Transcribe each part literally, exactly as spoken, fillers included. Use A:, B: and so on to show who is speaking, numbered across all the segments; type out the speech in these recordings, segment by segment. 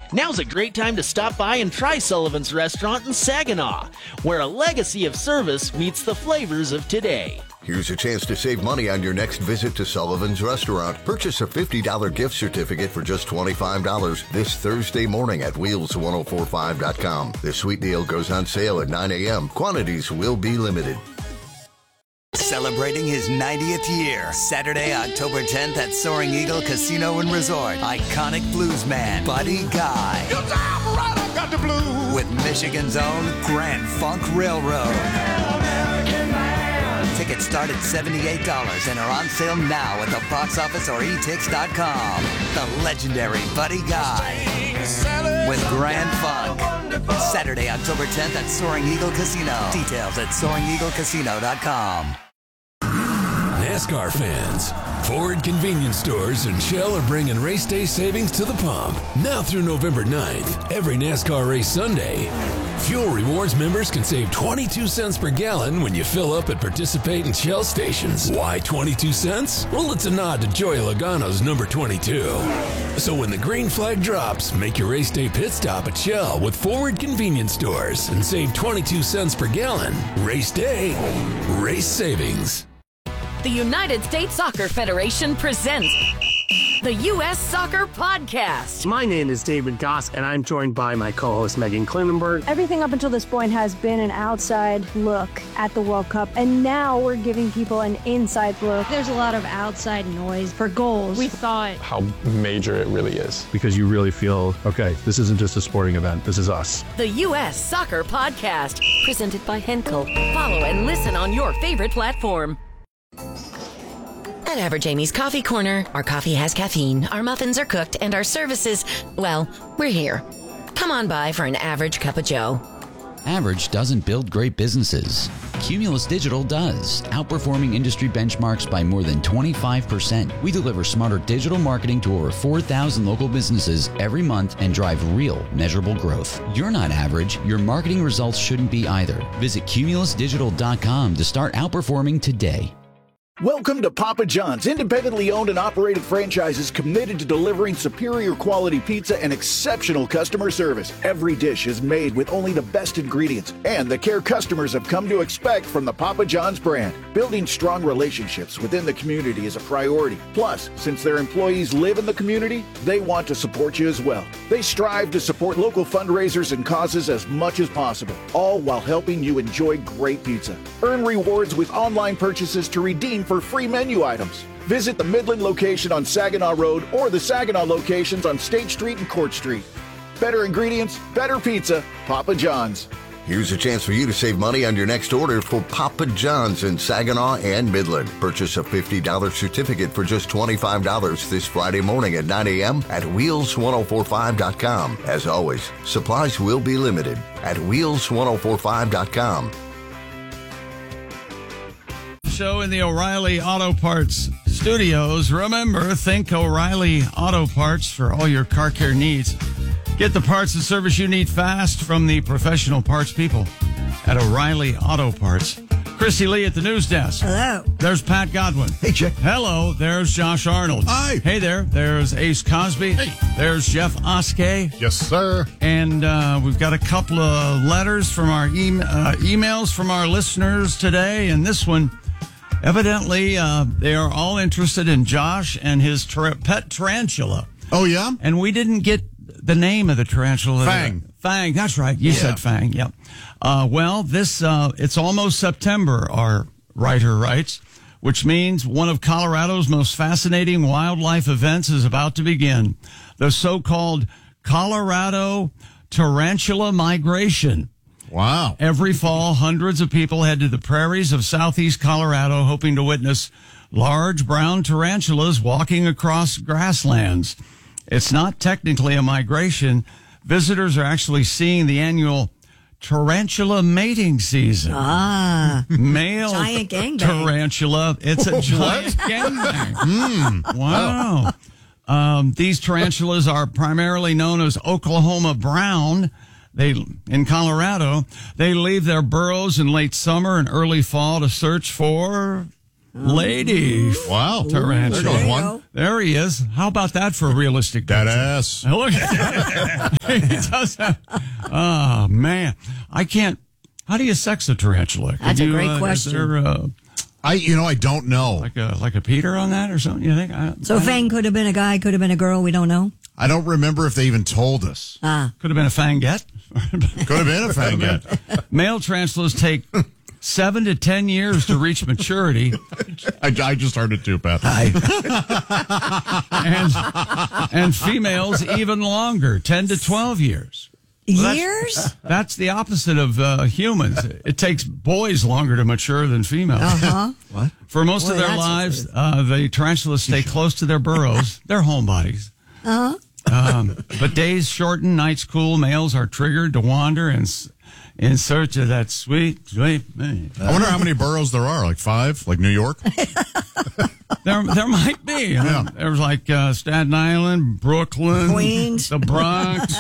A: Now's a great time to stop by and try Sullivan's Restaurant in Saginaw, where a legacy of service meets the flavors of today.
B: Here's a chance to save money on your next visit to Sullivan's Restaurant. Purchase a fifty dollars gift certificate for just twenty-five dollars this Thursday morning at wheels ten forty-five dot com. This sweet deal goes on sale at nine a.m. Quantities will be limited.
C: Celebrating his ninetieth year, Saturday, October tenth at Soaring Eagle Casino and Resort. Iconic bluesman Buddy Guy.
D: Your time right, I got the blues.
C: With Michigan's own Grand Funk Railroad. Tickets start at seventy-eight dollars and are on sale now at the box office or e tix dot com. The legendary Buddy Guy with Grand Funk. Saturday, October tenth at Soaring Eagle Casino. Details at soaring eagle casino dot com.
E: NASCAR fans, Ford Convenience Stores and Shell are bringing race day savings to the pump. Now through November ninth, every NASCAR race Sunday, Fuel Rewards members can save twenty-two cents per gallon when you fill up at participating Shell stations. Why twenty-two cents? Well, it's a nod to Joey Logano's number twenty-two. So when the green flag drops, make your race day pit stop at Shell with Ford Convenience Stores and save twenty-two cents per gallon. Race day, race savings.
F: The United States Soccer Federation presents the U S Soccer Podcast.
G: My name is David Goss, and I'm joined by my co-host Megan Klinenberg.
H: Everything up until this point has been an outside look at the World Cup, and now we're giving people an inside look.
I: There's a lot of outside noise for goals. We thought
J: how major it really is.
K: Because you really feel, okay, this isn't just a sporting event, this is us.
F: The U S Soccer Podcast, presented by Henkel. Follow and listen on your favorite platform. At Average Amy's Coffee Corner, our coffee has caffeine, our muffins are cooked, and our services, well, we're here. Come on by for an average cup of joe.
L: Average doesn't build great businesses. Cumulus Digital does, outperforming industry benchmarks by more than twenty-five percent. We deliver smarter digital marketing to over four thousand local businesses every month and drive real, measurable growth. You're not average. Your marketing results shouldn't be either. Visit cumulus digital dot com to start outperforming today.
M: Welcome to Papa John's, independently owned and operated franchises committed to delivering superior quality pizza and exceptional customer service. Every dish is made with only the best ingredients and the care customers have come to expect from the Papa John's brand. Building strong relationships within the community is a priority. Plus, since their employees live in the community, they want to support you as well. They strive to support local fundraisers and causes as much as possible, all while helping you enjoy great pizza. Earn rewards with online purchases to redeem for free menu items. Visit the Midland location on Saginaw Road or the Saginaw locations on State Street and Court Street. Better ingredients, better pizza, Papa John's.
B: Here's a chance for you to save money on your next order for Papa John's in Saginaw and Midland. Purchase a fifty dollars certificate for just twenty-five dollars this Friday morning at nine a.m. at wheels ten forty-five dot com. As always, supplies will be limited at wheels ten forty-five dot com.
N: Show in the O'Reilly Auto Parts studios. Remember, think O'Reilly Auto Parts for all your car care needs. Get the parts and service you need fast from the professional parts people at O'Reilly Auto Parts. Christy Lee at the news desk.
O: Hello.
N: There's Pat Godwin.
O: Hey, Chick.
N: Hello. There's Josh Arnold.
O: Hi.
N: Hey there. There's Ace Cosby.
O: Hey.
N: There's Jeff Oskey.
O: Yes, sir.
N: And uh, we've got a couple of letters from our e- uh, emails from our listeners today. And this one, evidently, uh, they are all interested in Josh and his tra- pet tarantula.
O: Oh, yeah?
N: And we didn't get the name of the tarantula.
O: Fang.
N: Fang, that's right. You
O: yeah.
N: said Fang, yep. Uh, well, this, uh, it's almost September, our writer writes, which means one of Colorado's most fascinating wildlife events is about to begin. The so-called Colorado Tarantula Migration.
O: Wow.
N: Every fall, hundreds of people head to the prairies of southeast Colorado hoping to witness large brown tarantulas walking across grasslands. It's not technically a migration. Visitors are actually seeing the annual tarantula mating season.
P: Ah.
N: Male
P: giant gangbang.
N: tarantula. It's a giant gangbang. Mm, wow. Um, these tarantulas are primarily known as Oklahoma brown. They, in Colorado, they leave their burrows in late summer and early fall to search for lady
O: wow.
N: tarantula.
O: There goes one.
N: There he is. How about that for a realistic
O: That
N: picture?
O: ass.
N: Look at that. He does have, oh, man. I can't. How do you sex a tarantula? Could
P: That's a
N: you,
P: great
N: uh,
P: question.
N: Is there, uh,
O: I, you know, I don't know.
N: like a like a Peter on that or something? You think? I,
P: So
N: I,
P: Fang could have been a guy, could have been a girl. We don't know.
O: I don't remember if they even told us.
P: Ah,
N: could have been a fangette.
O: Could have been a fangette.
N: Male tarantulas take seven to ten years to reach maturity.
O: I, I just heard it too, Pat.
N: and and females even longer, ten to twelve years. Well,
P: years?
N: That's, that's the opposite of uh, humans. It takes boys longer to mature than females.
P: Uh-huh.
K: What?
N: For most
P: Boy,
N: of their
P: that's
N: lives, uh, the tarantulas stay close to their burrows. They're homebodies.
P: Uh-huh.
N: Um, but days shorten, nights cool. Males are triggered to wander in, in search of that sweet, sweet man.
O: I wonder how many boroughs there are. Like five? Like New York?
N: There, there might be.
O: Yeah.
N: There's like uh, Staten Island, Brooklyn,
P: Queens.
N: the Bronx.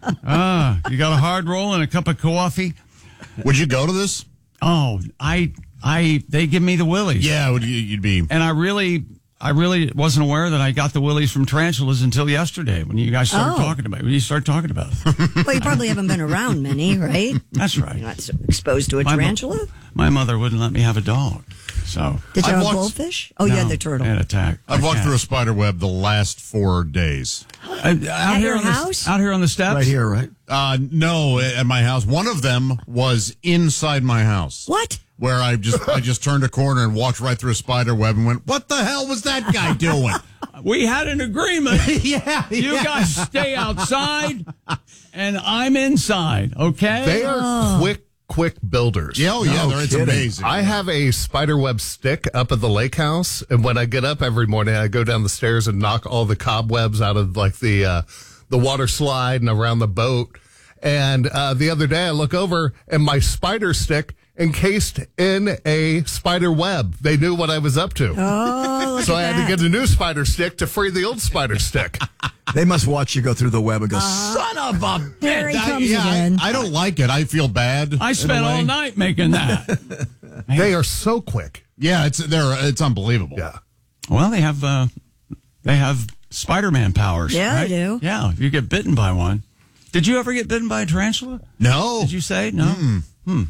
N: ah, you got a hard roll and a cup of coffee.
O: Would you go to this?
N: Oh, I, I, they give me the willies.
O: Yeah, would you, you'd be.
N: And I really, I really wasn't aware that I got the willies from tarantulas until yesterday when you guys started
P: Oh.
N: talking about it. When you started talking about it.
P: Well, you probably haven't been around many, right?
N: That's right.
P: You're not so exposed to a
N: My mo-
P: tarantula?
N: My mother wouldn't let me have a dog. So
P: Did you
O: I've
P: have a
O: walked-
P: goldfish? Oh, you had
N: No,
P: the turtle.
N: I had a tack.
O: I've
N: a
O: walked
N: cat.
O: through a spider web the last four days.
N: Uh, out
P: At
N: here
P: your
N: on the-
P: house?
N: out here on the steps.
K: Right here, right?
O: Uh, no, at my house. One of them was inside my house.
P: What?
O: Where I just I just turned a corner and walked right through a spider web and went, what the hell was that guy doing?
N: We had an agreement.
O: yeah,
N: You
O: yeah.
N: guys stay outside, and I'm inside. Okay.
Q: They are quick, quick builders.
O: Yeah, oh, yeah,
K: No
O: they're- it's
K: kidding.
O: amazing.
Q: I have a spiderweb stick up at the lake house, and when I get up every morning, I go down the stairs and knock all the cobwebs out of like the uh, the water slide and around the boat. And uh, the other day, I look over, and my spider stick encased in a spider web. They knew what I was up to.
P: Oh, look
Q: So
P: at
Q: I had
P: that.
Q: to get a new spider stick to free the old spider stick.
K: They must watch you go through the web and go,
P: Uh-huh.
K: son of a
P: There he
O: I-
P: comes
O: yeah, I-
P: again.
O: I, don't like it. I feel bad.
N: I
O: in a
N: spent
O: way.
N: all night making that.
Q: They are so quick.
O: Yeah, it's they're it's unbelievable.
Q: Yeah.
N: Well, they have uh, they have Spider-Man powers.
P: Yeah, they
N: right?
P: do.
N: Yeah, if you get bitten by one. Did you ever get bitten by a tarantula?
O: No.
N: Did you say no? Hmm.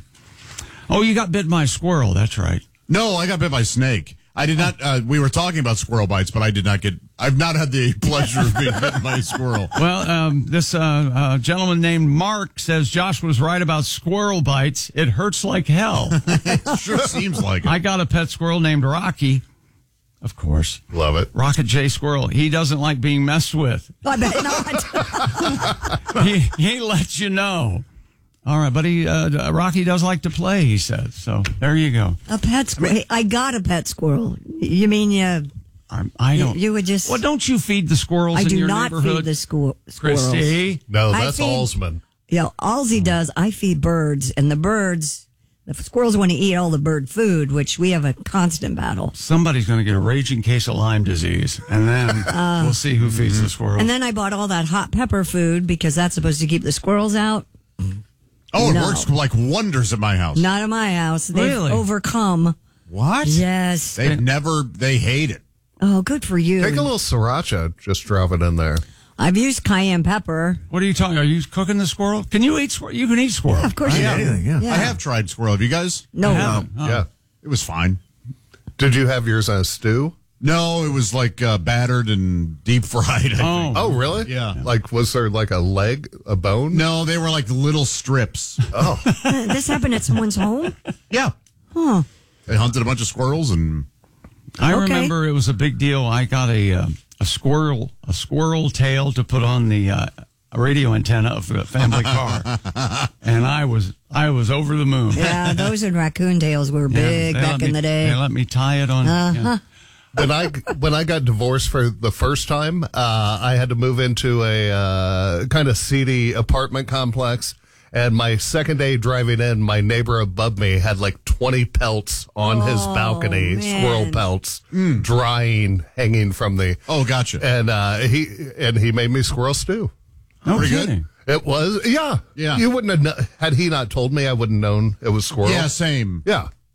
N: Oh, you got bitten by a squirrel. That's right.
O: No, I got bit by a snake. I did not. Uh, we were talking about squirrel bites, but I did not get. I've not had the pleasure of being bitten by a squirrel.
N: Well, um, this uh, uh, gentleman named Mark says Josh was right about squirrel bites. It hurts like hell.
O: It sure seems like it.
N: I got a pet squirrel named Rocky. Of course.
Q: Love it.
N: Rocket J Squirrel. He doesn't like being messed with.
P: I bet not.
N: he, he lets you know. All right, but he, uh, Rocky does like to play, he says. So there you go.
P: A pet squirrel. Hey, I got a pet squirrel. You mean you?
N: I'm, I don't.
P: You, you would just.
N: Well, don't you feed the squirrels
P: I
N: in
P: do
N: your
P: not
N: neighborhood?
P: feed the squir- squirrels.
N: Christy?
Q: No,
P: I
Q: that's
P: feed-
Q: Alsman.
P: Yeah, Alsy does. I feed birds, and the birds, the squirrels want to eat all the bird food, which we have a constant battle.
N: Somebody's going to get a raging case of Lyme disease, and then we'll see who feeds the squirrels.
P: And then I bought all that hot pepper food because that's supposed to keep the squirrels out.
O: Oh, it
P: No.
O: works like wonders at my house.
P: Not at my house. They've
N: Really?
P: overcome.
O: What?
P: Yes.
O: They've never. They hate it.
P: Oh, good for you.
Q: Take a little sriracha, just drop it in there.
P: I've used cayenne pepper.
N: What are you talking? Are you cooking the squirrel? Can you eat squirrel? You can eat squirrel.
P: Yeah, of course
K: I
P: you
K: eat
P: can.
K: anything, yeah.
P: Yeah.
O: I have tried squirrel. Have you guys?
P: No.
N: I haven't. Oh.
Q: Yeah.
O: It was fine.
Q: Did you have yours on a stew?
O: No, it was like uh, battered and deep fried. I
N: Oh.
O: think.
Q: Oh, really?
O: Yeah.
Q: Like, was there like a leg, a bone?
O: No, they were like little strips.
Q: Oh.
P: This happened at someone's home?
O: Yeah.
P: Huh.
O: They hunted a bunch of squirrels and.
N: I
P: Okay.
N: remember it was a big deal. I got a uh, a squirrel a squirrel tail to put on the uh, radio antenna of the family car, and I was I was over the moon.
P: Yeah, those and raccoon tails were
N: Yeah,
P: big
N: they
P: back
N: let
P: in
N: me-
P: the day.
N: They let me tie it on.
P: Uh-huh.
N: yeah.
Q: When I when I got divorced for the first time, uh, I had to move into a uh, kind of seedy apartment complex. And my second day driving in, my neighbor above me had like twenty pelts on his balcony,
P: man.
Q: squirrel pelts, drying, hanging from the.
O: Oh, gotcha.
Q: And uh, he and he made me squirrel stew.
N: No
O: Pretty good.
N: kidding.
Q: It was, yeah,
O: Yeah.
Q: You wouldn't have kno- had he not told me, I wouldn't have known it was squirrel.
O: Yeah, same.
Q: Yeah.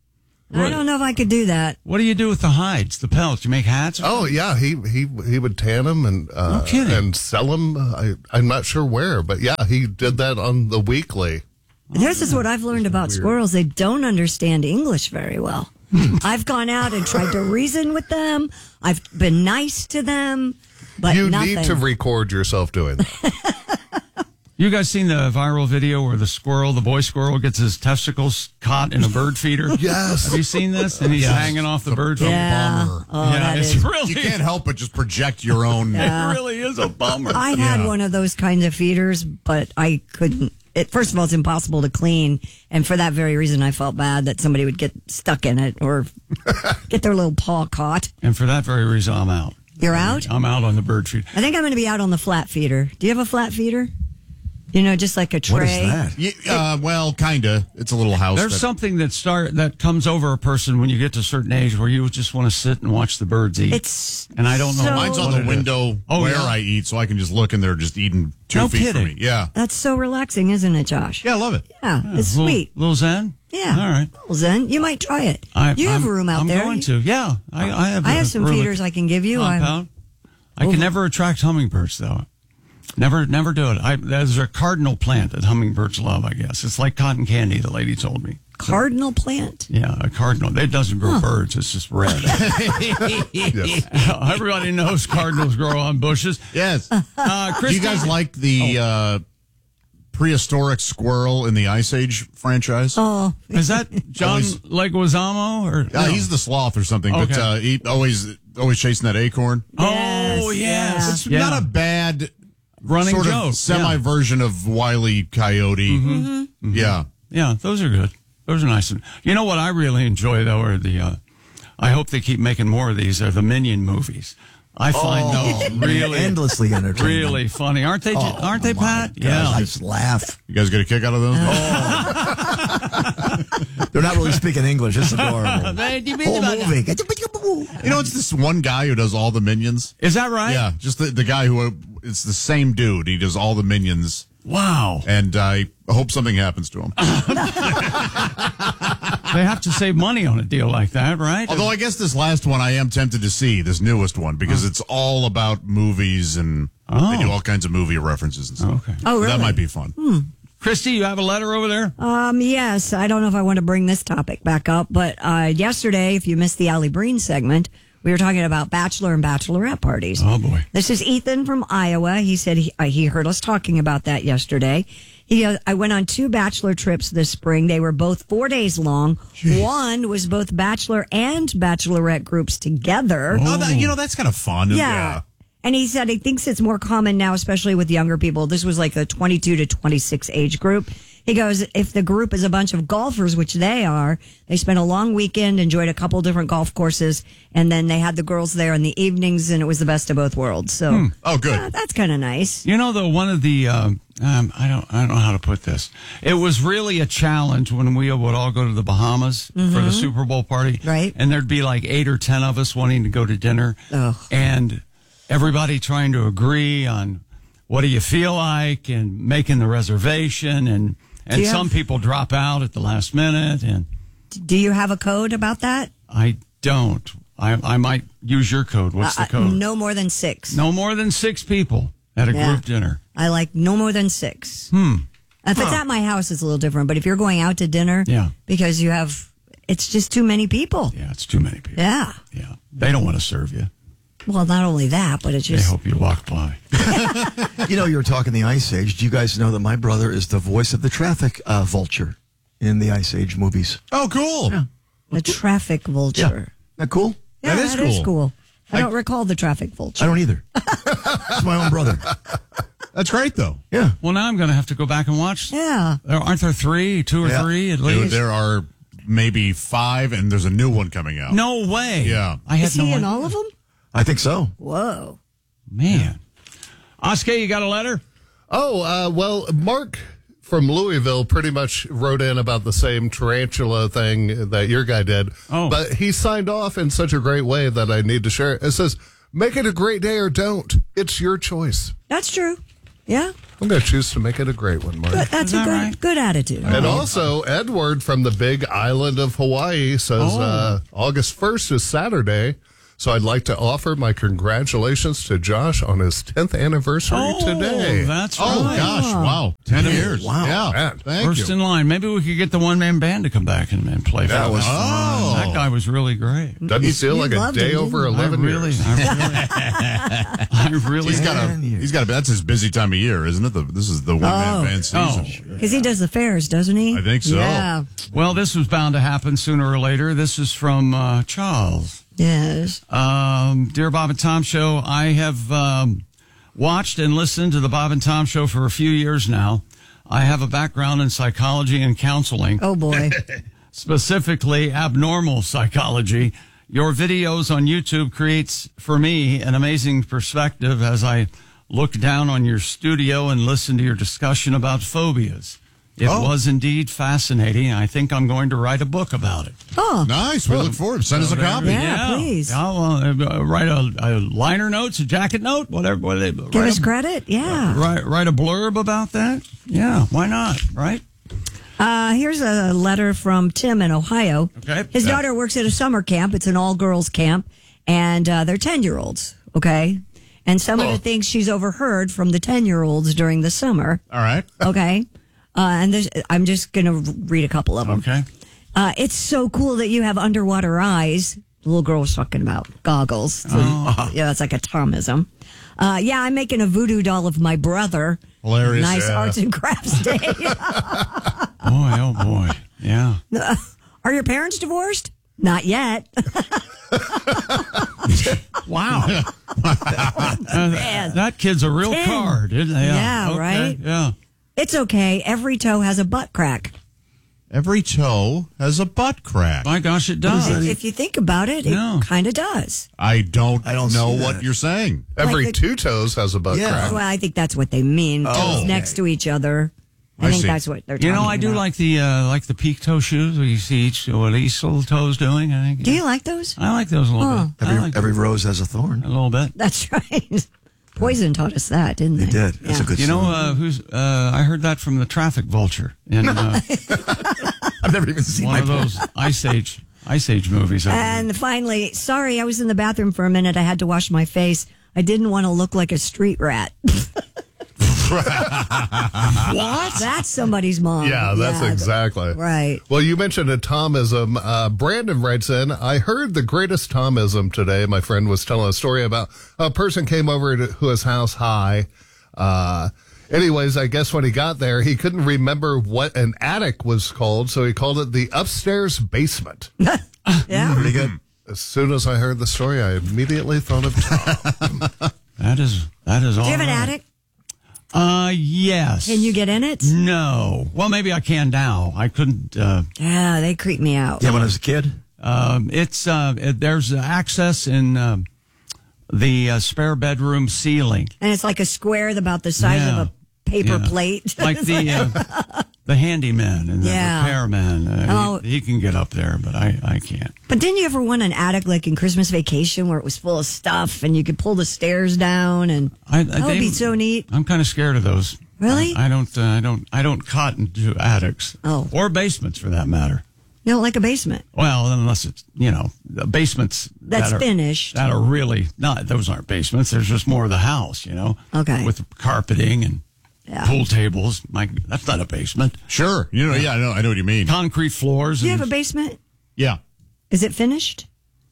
P: I don't know if I could do that.
N: What do you do with the hides, the pelts? You make hats?
Q: Oh yeah, he he he would tan them and uh,
N: No kidding.
Q: and sell them. I, I'm not sure where, but yeah, he did that on the weekly.
P: This is what I've learned about squirrels. They don't understand English very well. I've gone out and tried to reason with them. I've been nice to them, but
Q: you
P: nothing.
Q: need to record yourself doing that.
N: You guys seen the viral video where the squirrel, the boy squirrel, gets his testicles caught in a bird feeder?
O: Yes.
N: Have you seen this? And he's
O: Yes.
N: hanging off the bird feeder.
P: Yeah.
O: Bummer.
P: Oh,
N: yeah,
P: that
N: it's
P: is-
N: really.
O: You can't help but just project your own.
P: Yeah.
N: It really is a bummer.
P: I had
O: Yeah.
P: one of those kinds of feeders, but I couldn't. It, first of all, it's impossible to clean, and for that very reason, I felt bad that somebody would get stuck in it or get their little paw caught.
N: And for that very reason, I'm out.
P: You're out?
N: I'm out on the bird feeder.
P: I think I'm going to be out on the flat feeder. Do you have a flat feeder? You know, just like a tray.
O: What is that? Yeah, uh, well, kinda. It's a little house.
N: There's
O: that,
N: something that start that comes over a person when you get to a certain age where you just want to sit and watch the birds eat.
P: It's
N: and I don't know.
P: so-
O: Mine's on
N: what
O: the
N: it is.
O: window
N: Oh,
O: where
N: yeah?
O: I eat, so I can just look and they're just eating two
N: No
O: feet
N: kidding.
O: from me. Yeah.
P: That's so relaxing, isn't it, Josh?
O: Yeah, I love it.
P: Yeah,
N: Yeah,
P: it's
N: little,
P: sweet.
N: Little zen.
P: Yeah.
N: All right.
P: Well, Zen, you might try it.
N: I,
P: you have
N: I'm,
P: a room out
N: I'm
P: there.
N: going to. Yeah, I, I have.
P: I
N: a
P: have some
N: room
P: feeders I can give you. I'm-
N: compound. I can never attract hummingbirds though. Never, never do it. I, there's a cardinal plant that hummingbirds love. I guess it's like cotton candy. The lady told me.
P: Cardinal plant?
N: Yeah, a cardinal. It doesn't grow birds. It's just red. Everybody knows cardinals grow on bushes.
O: Yes.
N: Uh,
O: Do
N: Christy,
O: you guys like the uh, prehistoric squirrel in the Ice Age franchise?
P: Oh,
N: is that John
O: Always-
N: Leguizamo or
O: Uh,
N: no?
O: he's the sloth or something, but
N: Okay.
O: uh, he always always chasing that acorn.
N: Oh yes,
O: It's
N: yeah.
O: not a bad
N: running
O: sort
N: joke.
O: of semi version of Wile E. Coyote.
N: Mm-hmm.
O: Yeah.
N: Yeah, those are good. Those are nice. You know what I really enjoy though are the. Uh, I hope they keep making more of these. Are the Minion movies? I find
R: Oh,
N: those really
R: endlessly entertaining.
N: really funny, aren't they?
R: Oh,
N: aren't they,
R: my
N: Pat?
R: gosh,
N: Yeah.
R: I just laugh.
O: You guys get a kick out of those?
R: They're not really speaking English. It's adorable. Whole movie.
O: You know, it's this one guy who does all the Minions.
N: Is that right?
O: Yeah, just the, the guy who, uh, it's the same dude. He does all the Minions.
N: Wow.
O: And I hope something happens to him.
N: They have to save money on a deal like that, right?
O: Although I guess this last one I am tempted to see, this newest one, because it's all about movies and
N: Oh.
O: they do all kinds of movie references and stuff.
N: Okay.
P: Oh, really?
O: That might be fun.
P: Hmm.
N: Christy, you have a letter over there?
P: Um, yes, I don't know if I want to bring this topic back up, but uh, yesterday, if you missed the Allie Breen segment, we were talking about bachelor and bachelorette parties.
N: Oh boy!
P: This is Ethan from Iowa. He said he, uh, he heard us talking about that yesterday. He, uh, I went on two bachelor trips this spring. They were both four days long.
O: Jeez.
P: One was both bachelor and bachelorette groups together.
O: Oh, that, you know, that's kind of fun.
P: Yeah. And he said he thinks it's more common now, especially with younger people. This was like a twenty-two to twenty-six age group. He goes, if the group is a bunch of golfers, which they are, they spent a long weekend, enjoyed a couple different golf courses, and then they had the girls there in the evenings, and it was the best of both worlds. So,
N: Hmm.
O: Oh, good.
P: uh, that's kind of nice.
N: You know, though, one of the um, um, I don't I don't know how to put this. It was really a challenge when we would all go to the Bahamas for the Super Bowl party,
P: Right.
N: And there'd be like eight or ten of us wanting to go to dinner,
P: Oh.
N: and everybody trying to agree on what do you feel like and making the reservation, and and
P: you
N: some
P: have-
N: people drop out at the last minute, and
P: Do you have a code about that?
N: I don't. I I might use your code. What's
P: Uh,
N: the code?
P: no more than six.
N: No more than six people at a
P: Yeah.
N: group dinner.
P: I like no more than six.
N: Hmm.
P: If it's at my house, it's a little different. But if you're going out to dinner,
N: Yeah.
P: because you have, it's just too many people.
N: Yeah, it's too many people.
P: Yeah.
N: Yeah. They don't want to serve you.
P: Well, not only that, but it's
N: They
P: just.
N: hope you walk by.
R: You know, you were talking the Ice Age. Do you guys know that my brother is the voice of the traffic uh, vulture in the Ice Age movies?
O: Oh, cool.
R: Yeah.
P: The traffic vulture.
R: Isn't that cool?
P: Yeah,
O: That is
P: that is
O: cool.
P: cool. I,
O: I-
P: don't recall the traffic vulture.
R: I don't either. It's my own brother.
O: That's great, though.
R: Yeah.
N: Well, now I'm going to have to go back and watch.
P: Yeah.
N: There, aren't there three, two or
R: Yeah.
N: three at
O: Dude,
N: least?
O: there are maybe five, and there's a new one coming out.
N: No way.
O: Yeah.
N: I had
P: Is he
N: no
P: in
N: idea.
P: all of them?
R: I think so.
P: Whoa.
N: Man. Oscar, you got a letter?
Q: Oh, uh, well, Mark from Louisville pretty much wrote in about the same tarantula thing that your guy did.
N: Oh.
Q: But he signed off in such a great way that I need to share it. It says, make it a great day or don't. It's your choice.
P: That's true. Yeah.
Q: I'm going to choose to make it a great one, Mark.
P: Good, that's a good right? good attitude.
Q: And also, Edward from the big island of Hawaii says
N: Oh.
Q: uh, August first is Saturday. So I'd like to offer my congratulations to Josh on his tenth anniversary
N: Oh,
Q: that's
N: that's
O: Oh,
N: right.
O: gosh. Wow. ten years.
R: Wow.
O: Yeah.
Q: Man,
O: Thank
N: First
O: you.
N: in line. Maybe we could get the one-man band to come back and, and play.
Q: That
N: for
Q: was
N: us.
O: fun.
N: That guy was really great.
Q: Doesn't feel
P: You
Q: like a
P: loved
Q: day
P: him,
Q: over
P: didn't
Q: eleven
N: I really,
Q: years.
N: I really, I really.
O: He's got a.
R: ten years.
O: He's got a. That's his busy time of year, isn't it? The, this is the one man
P: Oh.
O: band season.
N: Oh.
P: Because he does the fairs, doesn't he?
O: I think so.
P: Yeah.
N: Well, this was bound to happen sooner or later. This is from uh, Charles.
P: Yes.
N: Um, Dear Bob and Tom Show, I have um, watched and listened to the Bob and Tom Show for a few years now. I have a background in psychology and counseling,
P: Oh, boy.
N: specifically abnormal psychology. Your videos on YouTube creates for me an amazing perspective as I look down on your studio and listen to your discussion about phobias. It
O: Oh.
N: was indeed fascinating. I think I'm going to write a book about it.
P: Oh.
O: Nice. We look forward. Send us a copy.
P: Yeah, please.
N: Yeah, well, uh, write a, a liner notes, a jacket note, whatever. whatever
P: Give
N: write
P: us
N: a,
P: credit. Yeah.
N: Write, write a blurb about that. Yeah, why not? Right?
P: Uh, here's a letter from Tim in Ohio.
N: Okay.
P: His
N: Yeah.
P: daughter works at a summer camp. It's an all-girls camp, and uh, they're ten-year-olds, okay? And some of the things she's overheard from the ten-year-olds during the summer,
O: All right.
P: okay? Uh, and there's, I'm just going to read a couple of them.
N: Okay.
P: Uh, it's so cool that you have underwater eyes. The little girl was talking about goggles. So,
N: Oh.
P: Yeah, it's like a Tomism. Uh, yeah, I'm making a voodoo doll of my brother.
O: Hilarious.
P: Nice
O: Yeah.
P: arts and crafts day.
N: Boy, oh boy. Yeah.
P: Are your parents divorced? Not yet.
N: Wow. Uh,
P: man.
N: that kid's a real
P: Ten.
N: card, isn't he?
P: Yeah,
N: Okay,
P: right?
N: Yeah.
P: It's okay. Every toe has a butt crack.
O: Every toe has a butt crack.
N: My gosh, it does.
P: If, if you think about it, it
N: No.
P: kind of does.
O: I don't,
R: I don't
O: know
R: see
O: what
R: that.
O: you're saying.
Q: Every
P: Like the-
Q: two toes has a butt
R: Yeah.
Q: crack.
P: Well, I think that's what they mean. Toes
O: Oh.
P: next to each other. I,
O: I
P: think
O: see.
P: that's what they're talking
N: You
P: about.
N: know, I do like the uh, like the peak toe shoes where you see each what each little toe's doing. I think.
P: Do you like those?
N: I like those a little
P: Oh.
N: bit. I
R: Every,
N: like
R: every rose has a thorn.
N: a little bit.
P: That's right. Poison taught us that, didn't they?
R: They did. That's
P: Yeah.
R: a good
N: You know
R: song.
N: uh, who's? Uh, I heard that from the Traffic Vulture in uh,
R: I've never even seen
N: one
R: my
N: of those Ice Age Ice Age movies. I think.
P: And finally, sorry, I was in the bathroom for a minute. I had to wash my face. I didn't want to look like a street rat. What? That's somebody's mom.
Q: Yeah, that's exactly.
P: Right.
Q: Well, you mentioned a Tomism. Uh, Brandon writes in, I heard the greatest Tomism today. My friend was telling a story about a person came over to his house high. Uh, anyways, I guess when he got there, he couldn't remember what an attic was called, so he called it the upstairs basement.
P: Yeah.
R: Pretty good.
Q: As soon as I heard the story, I immediately thought of Tom.
N: That is that is all.
P: Do you have an
N: right.
P: attic?
N: Uh, yes.
P: Can you get in it?
N: No. Well, maybe I can now. I couldn't. Uh,
P: Yeah, they creep me out.
R: Yeah, when I was a kid.
N: um, it's uh, it, there's access in uh, the uh, spare bedroom ceiling.
P: And it's like a square about the size
N: Yeah.
P: of a paper
N: Yeah.
P: plate.
N: Like the uh, the handyman and the
P: Yeah.
N: repairman. Uh,
P: Oh.
N: he, he can get up there, but I, I can't.
P: But didn't you ever want an attic like in Christmas Vacation where it was full of stuff and you could pull the stairs down and
N: I, I,
P: that would
N: they-
P: be so neat.
N: I'm kind of scared of those.
P: Really?
N: I, I don't. Uh, I don't. I don't cotton to attics.
P: Oh.
N: Or basements for that matter.
P: You don't like a basement.
N: Well, unless it's you know the basements
P: That's
N: that are,
P: finished.
N: That are really not. Those aren't basements. There's just more of the house. You know.
P: Okay.
N: With carpeting and
P: Yeah.
N: pool tables. My, that's not a basement.
O: Sure. You know, yeah, I know, I know what you mean.
N: Concrete floors.
P: Do you
N: and,
P: have a basement?
O: Yeah.
P: Is it finished?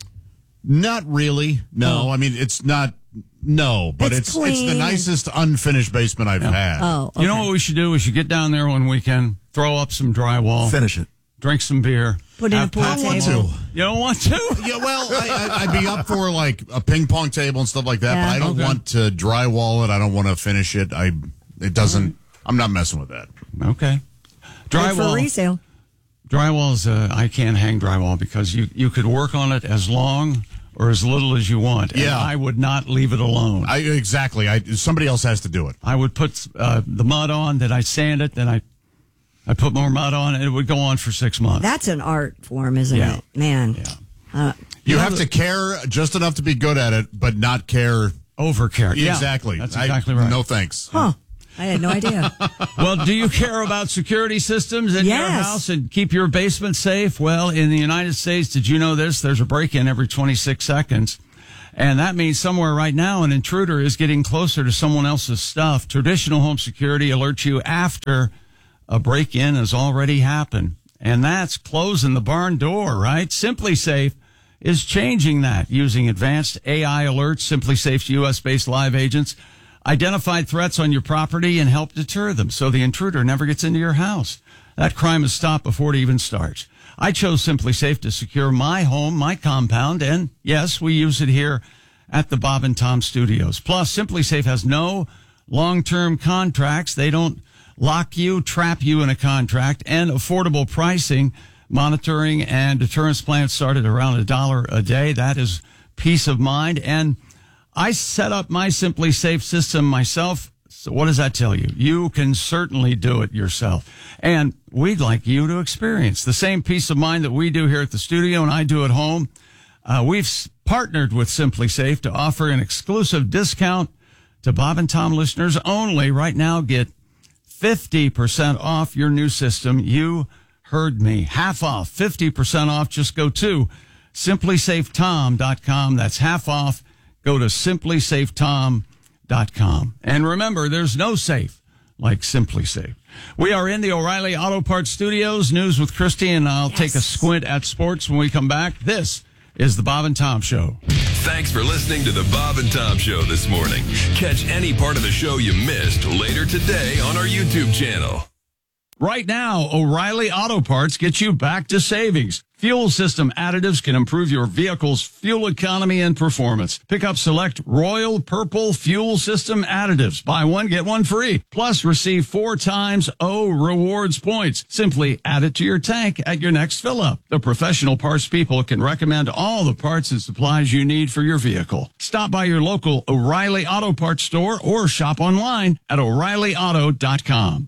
O: Not really. No. I mean, it's not. No, but
P: It's
O: it's it's, the
P: clean.
O: nicest unfinished basement I've had.
P: Oh, okay.
N: You know what we should do? We should get down there one weekend, throw up some drywall,
R: Finish it.
N: drink some beer.
P: Put in a
N: have
P: pool
N: pat-
P: table.
N: You don't want to?
O: Yeah, well, I, I, I'd be up for like a ping pong table and stuff like that,
P: Yeah.
O: but I don't
N: Okay.
O: want to drywall it. I don't want to finish it. I it doesn't. I'm not messing with that.
N: Okay.
P: Good for
N: Drywall.
P: resale.
N: Drywall's. Uh, I can't hang drywall because you you could work on it as long or as little as you want. And
O: Yeah.
N: I would not leave it alone.
O: I exactly. I somebody else has to do it.
N: I would put uh, the mud on, then I sand it, then I I put more mud on, and it would go on for six months.
P: That's an art form, isn't
N: Yeah.
P: it? Man.
N: Yeah.
P: Uh,
O: You have to care just enough to be good at it, but not care
N: Overcare. Yeah,
O: exactly.
N: that's
O: I-
N: exactly right.
O: No thanks.
P: huh. I had no idea.
N: Well, do you care about security systems in
P: Yes.
N: your house and keep your basement safe? Well, in the United States, did you know this? There's a break-in every twenty-six seconds. And that means somewhere right now an intruder is getting closer to someone else's stuff. Traditional home security alerts you after a break-in has already happened. And that's closing the barn door, right? SimpliSafe is changing that using advanced A I alerts. SimpliSafe's U S-based live agents identify threats on your property and help deter them so the intruder never gets into your house. That crime is stopped before it even starts. I chose SimpliSafe to secure my home, my compound, and yes, we use it here at the Bob and Tom Studios. Plus, SimpliSafe has no long-term contracts. They don't lock you, trap you in a contract, and affordable pricing. Monitoring and deterrence plans start at around a dollar a day. That is peace of mind. And I set up my SimpliSafe system myself. So what does that tell you? You can certainly do it yourself. And we'd like you to experience the same peace of mind that we do here at the studio and I do at home. Uh, we've partnered with SimpliSafe to offer an exclusive discount to Bob and Tom listeners only. Right now, get fifty percent off your new system. You heard me. Half off, fifty percent off. Just go to simply safe tom dot com. That's half off. Go to simply safe tom dot com. And remember, there's no safe like SimpliSafe. We are in the O'Reilly Auto Parts Studios. News with Christy, and I'll yes. take a squint at sports when we come back. This is the Bob and Tom Show.
E: Thanks for listening to the Bob and Tom Show this morning. Catch any part of the show you missed later today on our YouTube channel.
N: Right now, O'Reilly Auto Parts gets you back to savings. Fuel system additives can improve your vehicle's fuel economy and performance. Pick up select Royal Purple fuel system additives. Buy one, get one free. Plus, receive four times O rewards points. Simply add it to your tank at your next fill-up. The professional parts people can recommend all the parts and supplies you need for your vehicle. Stop by your local O'Reilly Auto Parts store or shop online at O'Reilly Auto dot com.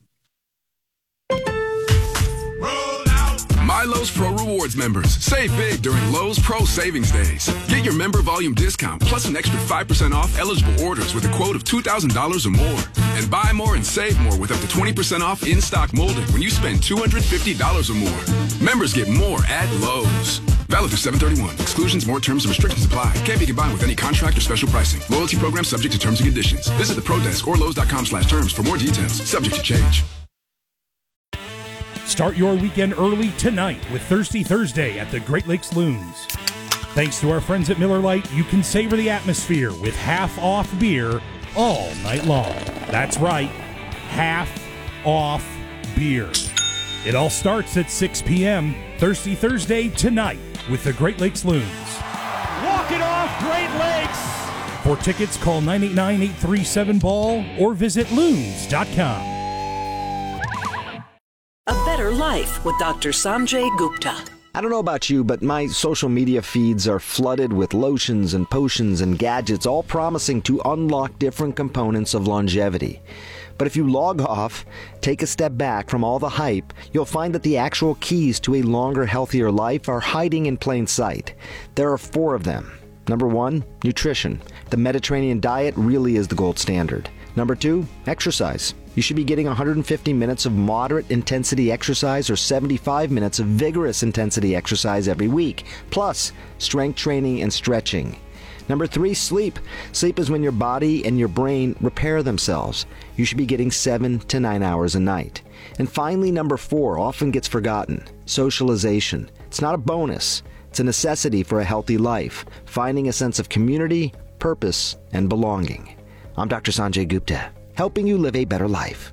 S: My Lowe's Pro Rewards members, save big during Lowe's Pro Savings Days. Get your member volume discount plus an extra five percent off eligible orders with a quote of two thousand dollars or more. And buy more and save more with up to twenty percent off in-stock molding when you spend two hundred fifty dollars or more. Members get more at Lowe's. Valid through seven thirty-one. Exclusions, more terms and restrictions apply. Can't be combined with any contract or special pricing. Loyalty program subject to terms and conditions. Visit the Pro Desk or Lowe's dot com slash terms for more details. Subject to change.
T: Start your weekend early tonight with Thirsty Thursday at the Great Lakes Loons. Thanks to our friends at Miller Lite, you can savor the atmosphere with half-off beer all night long. That's right, half-off beer. It all starts at six p.m. Thirsty Thursday tonight with the Great Lakes Loons.
D: Walk it off, Great Lakes!
T: For tickets, call nine eight nine, eight three seven, B A L L or visit loons dot com.
U: A Better Life with Doctor Sanjay Gupta.
V: I don't know about you, but my social media feeds are flooded with lotions and potions and gadgets, all promising to unlock different components of longevity. But if you log off, take a step back from all the hype, you'll find that the actual keys to a longer, healthier life are hiding in plain sight. There are four of them. Number one, nutrition. The Mediterranean diet really is the gold standard. Number two, exercise. You should be getting one hundred fifty minutes of moderate intensity exercise or seventy-five minutes of vigorous intensity exercise every week, plus strength training and stretching. Number three, sleep. Sleep is when your body and your brain repair themselves. You should be getting seven to nine hours a night. And finally, number four, often gets forgotten, socialization. It's not a bonus. It's a necessity for a healthy life, finding a sense of community, purpose, and belonging. I'm Doctor Sanjay Gupta, helping you live a better life.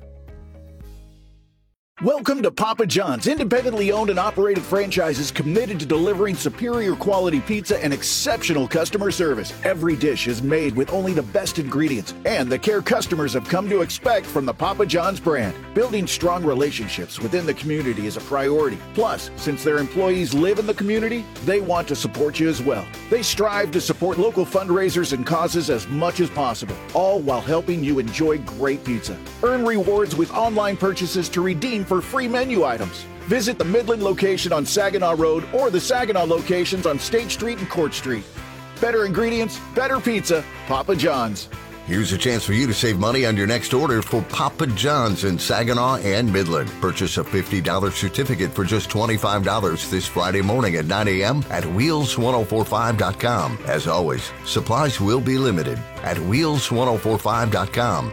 M: Welcome to Papa John's, independently owned and operated franchises committed to delivering superior quality pizza and exceptional customer service. Every dish is made with only the best ingredients and the care customers have come to expect from the Papa John's brand. Building strong relationships within the community is a priority. Plus, since their employees live in the community, they want to support you as well. They strive to support local fundraisers and causes as much as possible, all while helping you enjoy great pizza. Earn rewards with online purchases to redeem for free menu items. Visit the Midland location on Saginaw Road or the Saginaw locations on State Street and Court Street. Better ingredients, better pizza, Papa John's.
B: Here's a chance for you to save money on your next order for Papa John's in Saginaw and Midland. Purchase a fifty dollars certificate for just twenty-five dollars this Friday morning at nine a.m. at wheels ten forty-five dot com. As always, supplies will be limited at wheels ten forty-five dot com.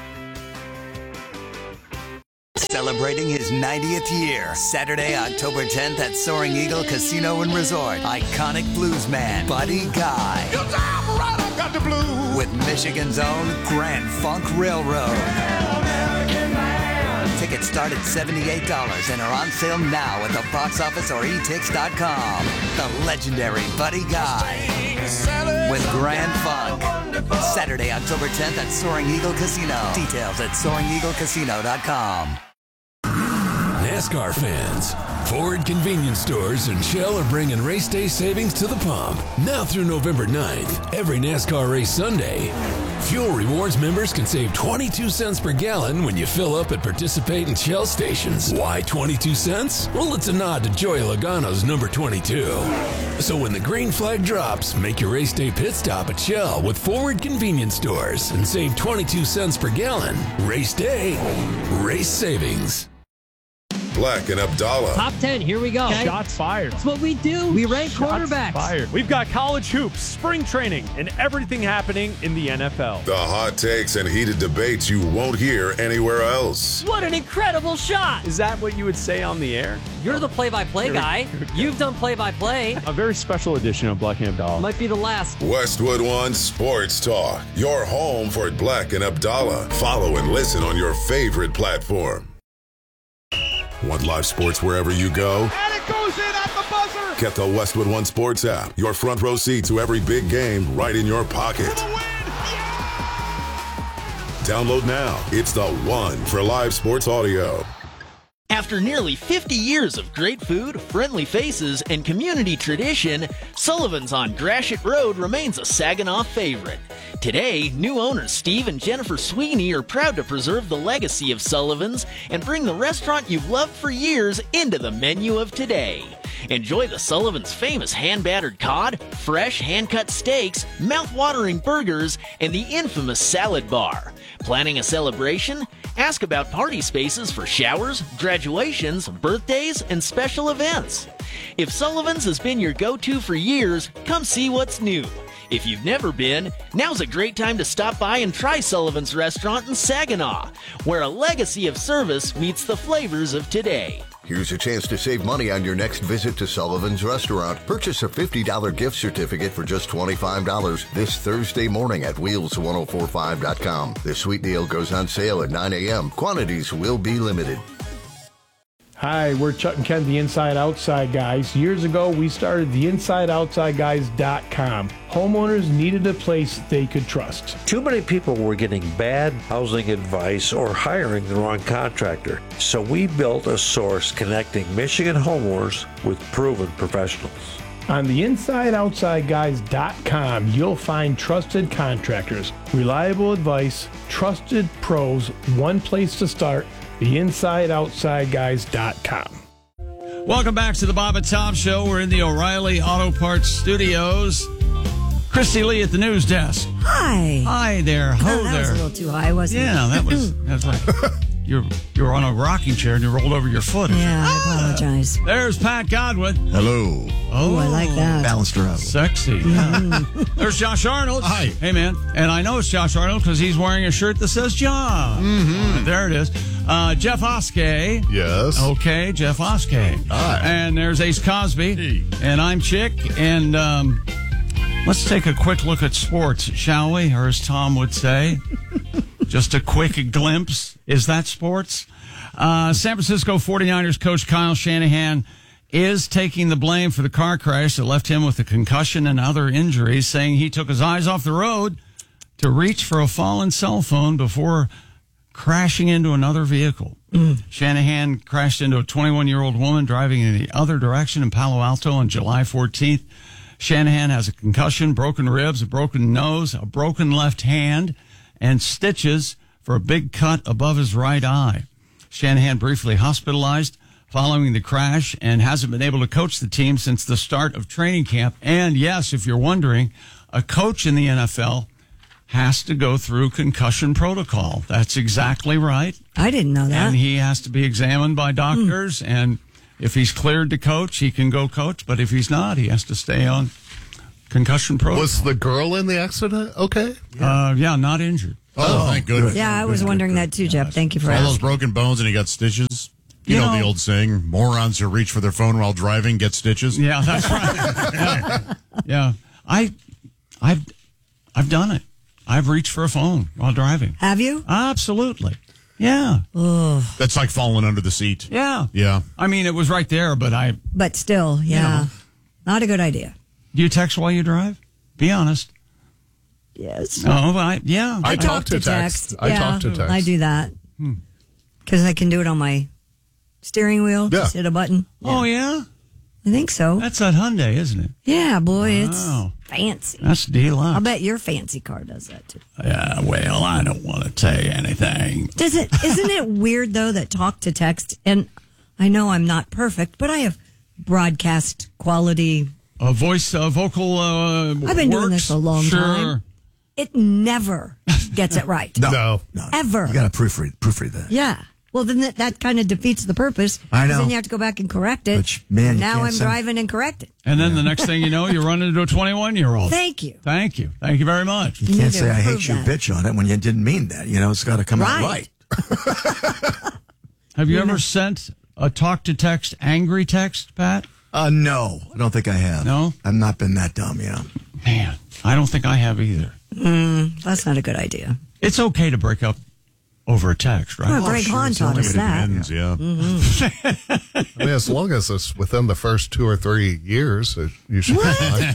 A: Celebrating his ninetieth year, Saturday, October tenth at Soaring Eagle Casino and Resort. Iconic bluesman Buddy Guy. Your time right, I've got the blues. With Michigan's own Grand Funk Railroad. Tickets start at seventy-eight dollars and are on sale now at the box office or e tix dot com. The legendary Buddy Guy with Grand Funk. Saturday, October tenth at Soaring Eagle Casino. Details at soaring eagle casino dot com.
E: NASCAR fans, Ford Convenience Stores and Shell are bringing race day savings to the pump. Now through November ninth, every NASCAR race Sunday, Fuel Rewards members can save twenty-two cents per gallon when you fill up at participating Shell stations. Why twenty-two cents? Well, it's a nod to Joey Logano's number twenty-two. So when the green flag drops, make your race day pit stop at Shell with Ford Convenience Stores and save twenty-two cents per gallon. Race day, race savings.
C: Black and Abdallah.
D: Top ten, here we go. Okay. Shots fired.
I: That's what we do. We rank
D: Shots
I: quarterbacks.
D: fired. We've got college hoops, spring training, and everything happening in the N F L.
C: The hot takes and heated debates you won't hear anywhere else.
I: What an incredible shot.
D: Is that what you would say on the air?
I: You're the play-by-play guy. You've done play-by-play.
D: A very special edition of Black and Abdallah.
I: Might be the last.
C: Westwood One Sports Talk. Your home for Black and Abdallah. Follow and listen on your favorite platform. Want live sports wherever you go?
D: And it goes in at the buzzer!
C: Get the Westwood One Sports app. Your front row seat to every big game right in your pocket. Download now. It's the one for live sports audio.
W: After nearly fifty years of great food, friendly faces, and community tradition, Sullivan's on Gratiot Road remains a Saginaw favorite. Today, new owners Steve and Jennifer Sweeney are proud to preserve the legacy of Sullivan's and bring the restaurant you've loved for years into the menu of today. Enjoy the Sullivan's famous hand-battered cod, fresh hand-cut steaks, mouth-watering burgers, and the infamous salad bar. Planning a celebration? Ask about party spaces for showers, graduations, birthdays, and special events. If Sullivan's has been your go-to for years, come see what's new. If you've never been, now's a great time to stop by and try Sullivan's Restaurant in Saginaw, where a legacy of service meets the flavors of today.
B: Here's a chance to save money on your next visit to Sullivan's Restaurant. Purchase a fifty dollars gift certificate for just twenty-five dollars this Thursday morning at wheels ten forty-five dot com. This sweet deal goes on sale at nine a.m. Quantities will be limited.
X: Hi, we're Chuck and Ken, the Inside Outside Guys. Years ago, we started the inside outside guys dot com. Homeowners needed a place they could trust.
Y: Too many people were getting bad housing advice or hiring the wrong contractor. So we built a source connecting Michigan homeowners with proven professionals.
X: On the inside outside guys dot com, you'll find trusted contractors, reliable advice, trusted pros, one place to start, the inside outside guys dot com.
N: Welcome back to the Bob and Tom Show. We're in the O'Reilly Auto Parts Studios. Christy Lee at the news desk.
P: Hi.
N: Hi there. Ho
P: Oh, that
N: there.
P: was a little too high, wasn't
N: yeah,
P: it?
N: that was that's like you you were on a rocking chair and you rolled over your foot.
P: Yeah, I apologize.
N: There's Pat Godwin.
R: Hello.
P: Oh, I like that.
R: Balanced her out.
N: Sexy. Yeah. There's Josh Arnold.
O: Hi.
N: Hey, man. And I know it's Josh Arnold because he's wearing a shirt that says Josh.
O: Mm-hmm.
N: There it is. Uh, Jeff Oskey.
O: Yes.
N: Okay, Jeff Oskey.
O: Hi.
N: And there's Ace Cosby.
O: Hey.
N: And I'm Chick. And um, let's take a quick look at sports, shall we? Or as Tom would say, just a quick glimpse. Is that sports? Uh, San Francisco forty-niners coach Kyle Shanahan is taking the blame for the car crash that left him with a concussion and other injuries, saying he took his eyes off the road to reach for a fallen cell phone before crashing into another vehicle. Mm. Shanahan crashed into a twenty-one-year-old woman driving in the other direction in Palo Alto on July fourteenth. Shanahan has a concussion, broken ribs, a broken nose, a broken left hand, and stitches for a big cut above his right eye. Shanahan briefly hospitalized following the crash and hasn't been able to coach the team since the start of training camp. And yes, if you're wondering, a coach in the N F L has to go through concussion protocol. That's exactly right.
P: I didn't know that.
N: And he has to be examined by doctors. Mm. And if he's cleared to coach, he can go coach. But if he's not, he has to stay on concussion protocol.
Q: Was the girl in the accident okay?
N: Yeah, uh, yeah not injured.
O: Oh, oh thank goodness.
P: Yeah, I was wondering that too, Jeff. Thank you for
O: all
P: asking.
O: those broken bones, and he got stitches. You, you know, know the old saying: morons who reach for their phone while driving get stitches.
N: Yeah, that's right. yeah. yeah, I, I've, I've done it. I've reached for a phone while driving.
P: Have you?
N: Absolutely. Yeah.
P: Ugh.
O: That's like falling under the seat.
N: Yeah.
O: Yeah.
N: I mean, it was right there, but I.
P: But still, yeah, you know. Not a good idea.
N: Do you text while you drive? Be honest.
P: Yes.
N: Oh, I, yeah.
Q: I,
P: I
Q: talk,
P: talk
Q: to
P: text.
Q: text. I
P: yeah,
Q: talk to text.
P: I do that because hmm. I can do it on my steering wheel.
Q: Yeah.
P: Just hit a button.
N: Yeah. Oh yeah.
P: I think so.
N: That's that Hyundai, isn't it?
P: Yeah, boy,
N: wow.
P: It's fancy.
N: That's deluxe.
P: I'll bet your fancy car does that too.
N: Yeah, well, I don't want to tell you anything.
P: Does it? Isn't it weird though that talk to text? And I know I'm not perfect, but I have broadcast quality.
N: A voice, uh, vocal. Uh,
P: I've been
N: works.
P: doing this a long
N: sure.
P: time. It never gets it right.
R: No,
Q: no,
R: no.
P: Ever.
R: You got to proofread, proofread that.
P: Yeah. Well, then that, that kind of defeats the purpose.
R: I know.
P: Then you have to go back and correct it.
R: But, man, you
P: now
R: can't
P: I'm
R: send-
P: driving and correct it.
N: And then the next thing you know, you run into a twenty-one-year-old.
P: Thank you.
N: Thank you. Thank you very much.
R: You
P: You
R: can't
P: need
R: say
P: to
R: I hate
P: approve
R: you,
P: that.
R: bitch, on it when you didn't mean that. You know, it's got to come out
P: Right.
R: right.
N: Have you,
P: You
N: ever
P: know.
N: sent a talk to text, angry text, Pat?
R: Uh, no, I don't think I have.
N: No?
R: I've not been that dumb, yeah.
N: Man, I don't think I have either.
P: Mm, that's not a good idea.
N: It's okay to break up over a text, right?
P: Well,
R: Oh,
P: Greg
R: sure,
P: Hahn
R: it's the
P: taught
R: only
P: us
R: way to
P: that.
O: Ends, yeah.
P: Mm-hmm.
Q: I mean, as long as it's within the first two or three years, uh, you should be fine.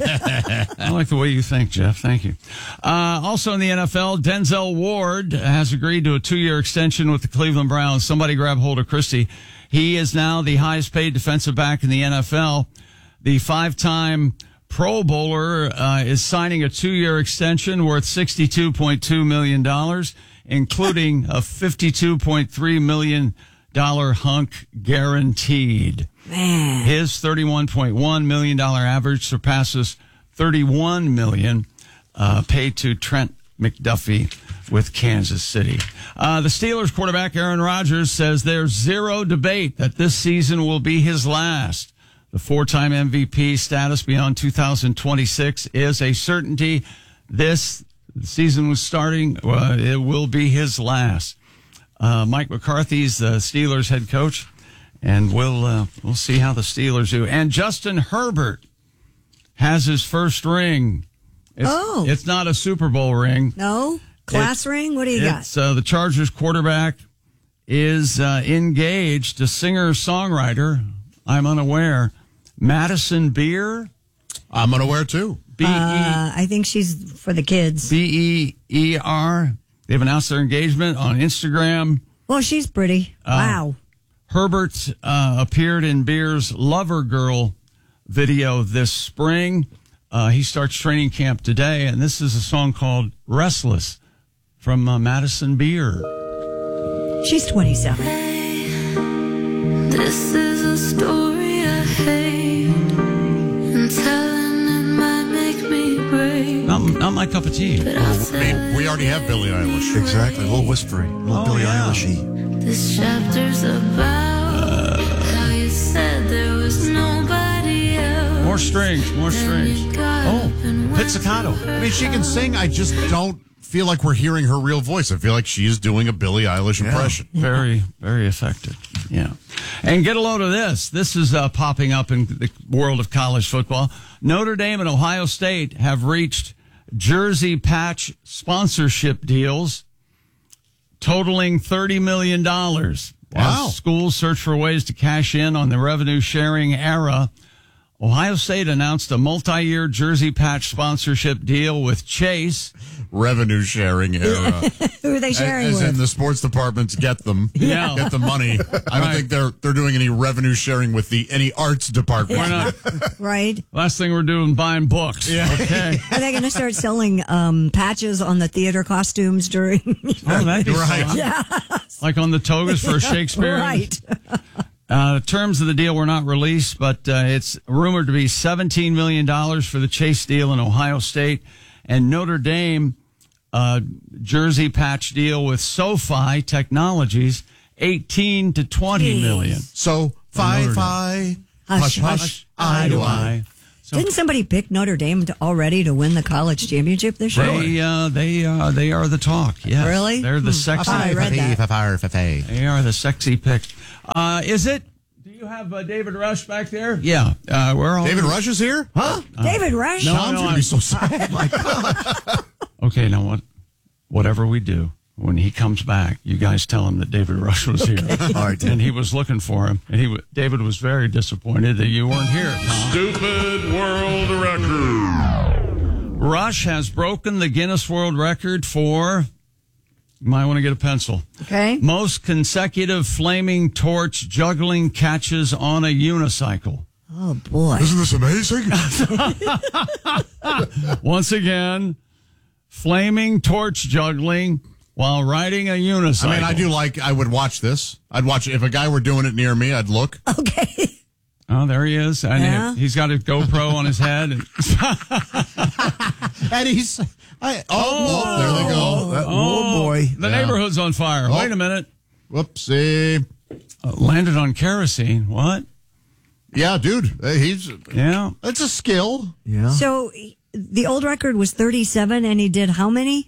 N: I like the way you think, Jeff. Thank you. Uh, also in the N F L, Denzel Ward has agreed to a two-year extension with the Cleveland Browns. Somebody grab hold of Christy. He is now the highest-paid defensive back in the N F L. The five-time Pro Bowler uh, is signing a two-year extension worth sixty-two point two million dollars, including a fifty-two point three million dollars hunk guaranteed.
P: Man.
N: His thirty-one point one million dollars average surpasses thirty-one million dollars uh, paid to Trent McDuffie with Kansas City. Uh, the Steelers quarterback Aaron Rodgers says there's zero debate that this season will be his last. The four-time M V P status beyond two thousand twenty-six is a certainty. This season was starting. Uh, it will be his last. Uh, Mike McCarthy's the Steelers head coach, and we'll uh, we'll see how the Steelers do. And Justin Herbert has his first ring. It's,
P: Oh.
N: it's not a Super Bowl ring.
P: No? Class
N: It-
P: ring? What do you got?
N: It's uh, the Chargers quarterback is uh, engaged to singer-songwriter, I'm unaware, Madison Beer.
O: I'm unaware too.
N: B E
P: Uh, I think she's for the kids.
N: B E E R. They've announced their engagement on Instagram.
P: Well, she's pretty.
N: Uh,
P: Wow.
N: Herbert uh, appeared in Beer's Lover Girl video this spring. Uh, he starts training camp today, and this is a song called Restless from uh, Madison Beer.
P: She's twenty-seven.
F: This is a story I hate, and telling it might make me brave.
N: Not, not my cup of tea.
O: Hey, we already have Billie Eilish.
R: Exactly. A little whispery. A little
N: Oh,
R: Billie
N: yeah.
R: Eilish-y.
F: This chapter's about how you said there was nobody else.
N: More strings, more strings.
O: Oh, pizzicato. I mean, she can sing. I just don't feel like we're hearing her real voice. I feel like she is doing a Billie Eilish impression.
N: Very, very effective. Yeah. And get a load of this. This is uh, popping up in the world of college football. Notre Dame and Ohio State have reached jersey patch sponsorship deals totaling thirty million dollars.
O: Wow.
N: As schools search for ways to cash in on the revenue sharing era, Ohio State announced a multi-year jersey patch sponsorship deal with Chase.
O: Revenue sharing era.
P: Who are they sharing
O: As
P: with?
O: in the sports departments get them,
N: Yeah.
O: get the money. I don't
N: Right.
O: think they're they're doing any revenue sharing with the any arts department.
N: Why not?
P: Right?
N: Last thing we're doing, buying books.
O: Yeah.
N: Okay.
P: Are they going to start selling um, patches on the theater costumes during?
N: Oh, that'd be
O: Right.
N: fun.
P: Yeah.
N: Like on the togas for Shakespeare.
P: Right.
N: Uh, terms of the deal were not released, but uh, it's rumored to be seventeen million dollars for the Chase deal in Ohio State. And Notre Dame a jersey patch deal with SoFi Technologies, eighteen to twenty
P: Jeez.
N: million.
O: So, fi, fi, hush, hush, I do I.
N: So
P: Didn't somebody pick Notre Dame to, already to win the college championship this year?
N: they uh, they uh, they are the talk. Yes,
P: Really?
N: They're the
P: Hmm.
N: sexy.
P: I read that.
N: They are the sexy pick. Uh, is it? Do you have uh, David Rush back there? Yeah, uh, we're all.
O: David Rush is here?
P: Huh? David Rush?
N: No,
O: Sean's
N: no,
O: going to
N: I'm-
O: be so sad. My God.
N: Okay, now what? Whatever we do, when he comes back, you guys tell him that David Rush was here.
R: All right,
N: and he was looking for him, and he w- David was very disappointed that you weren't here. Tom.
C: Stupid world record.
N: Rush has broken the Guinness World Record for. You might want to get a pencil.
P: Okay.
N: Most consecutive flaming torch juggling catches on a unicycle.
P: Oh, boy.
O: Isn't this amazing?
N: Once again, flaming torch juggling while riding a unicycle.
O: I mean, I do like, I would watch this. I'd watch it. If a guy were doing it near me, I'd look.
P: Okay.
N: Oh, there he is. And
P: Yeah.
N: he, he's got a GoPro on his head. And,
O: And he's, I, oh, oh, there they go.
R: That- oh, boy.
N: The
O: Yeah.
N: neighborhood's on fire.
O: Oh.
N: Wait a minute.
O: Whoopsie.
N: Uh, landed on kerosene. What?
O: Yeah, dude. uh, He's,
N: Yeah.
O: it's a skill.
R: Yeah.
P: So the old record was thirty-seven, and he did how many?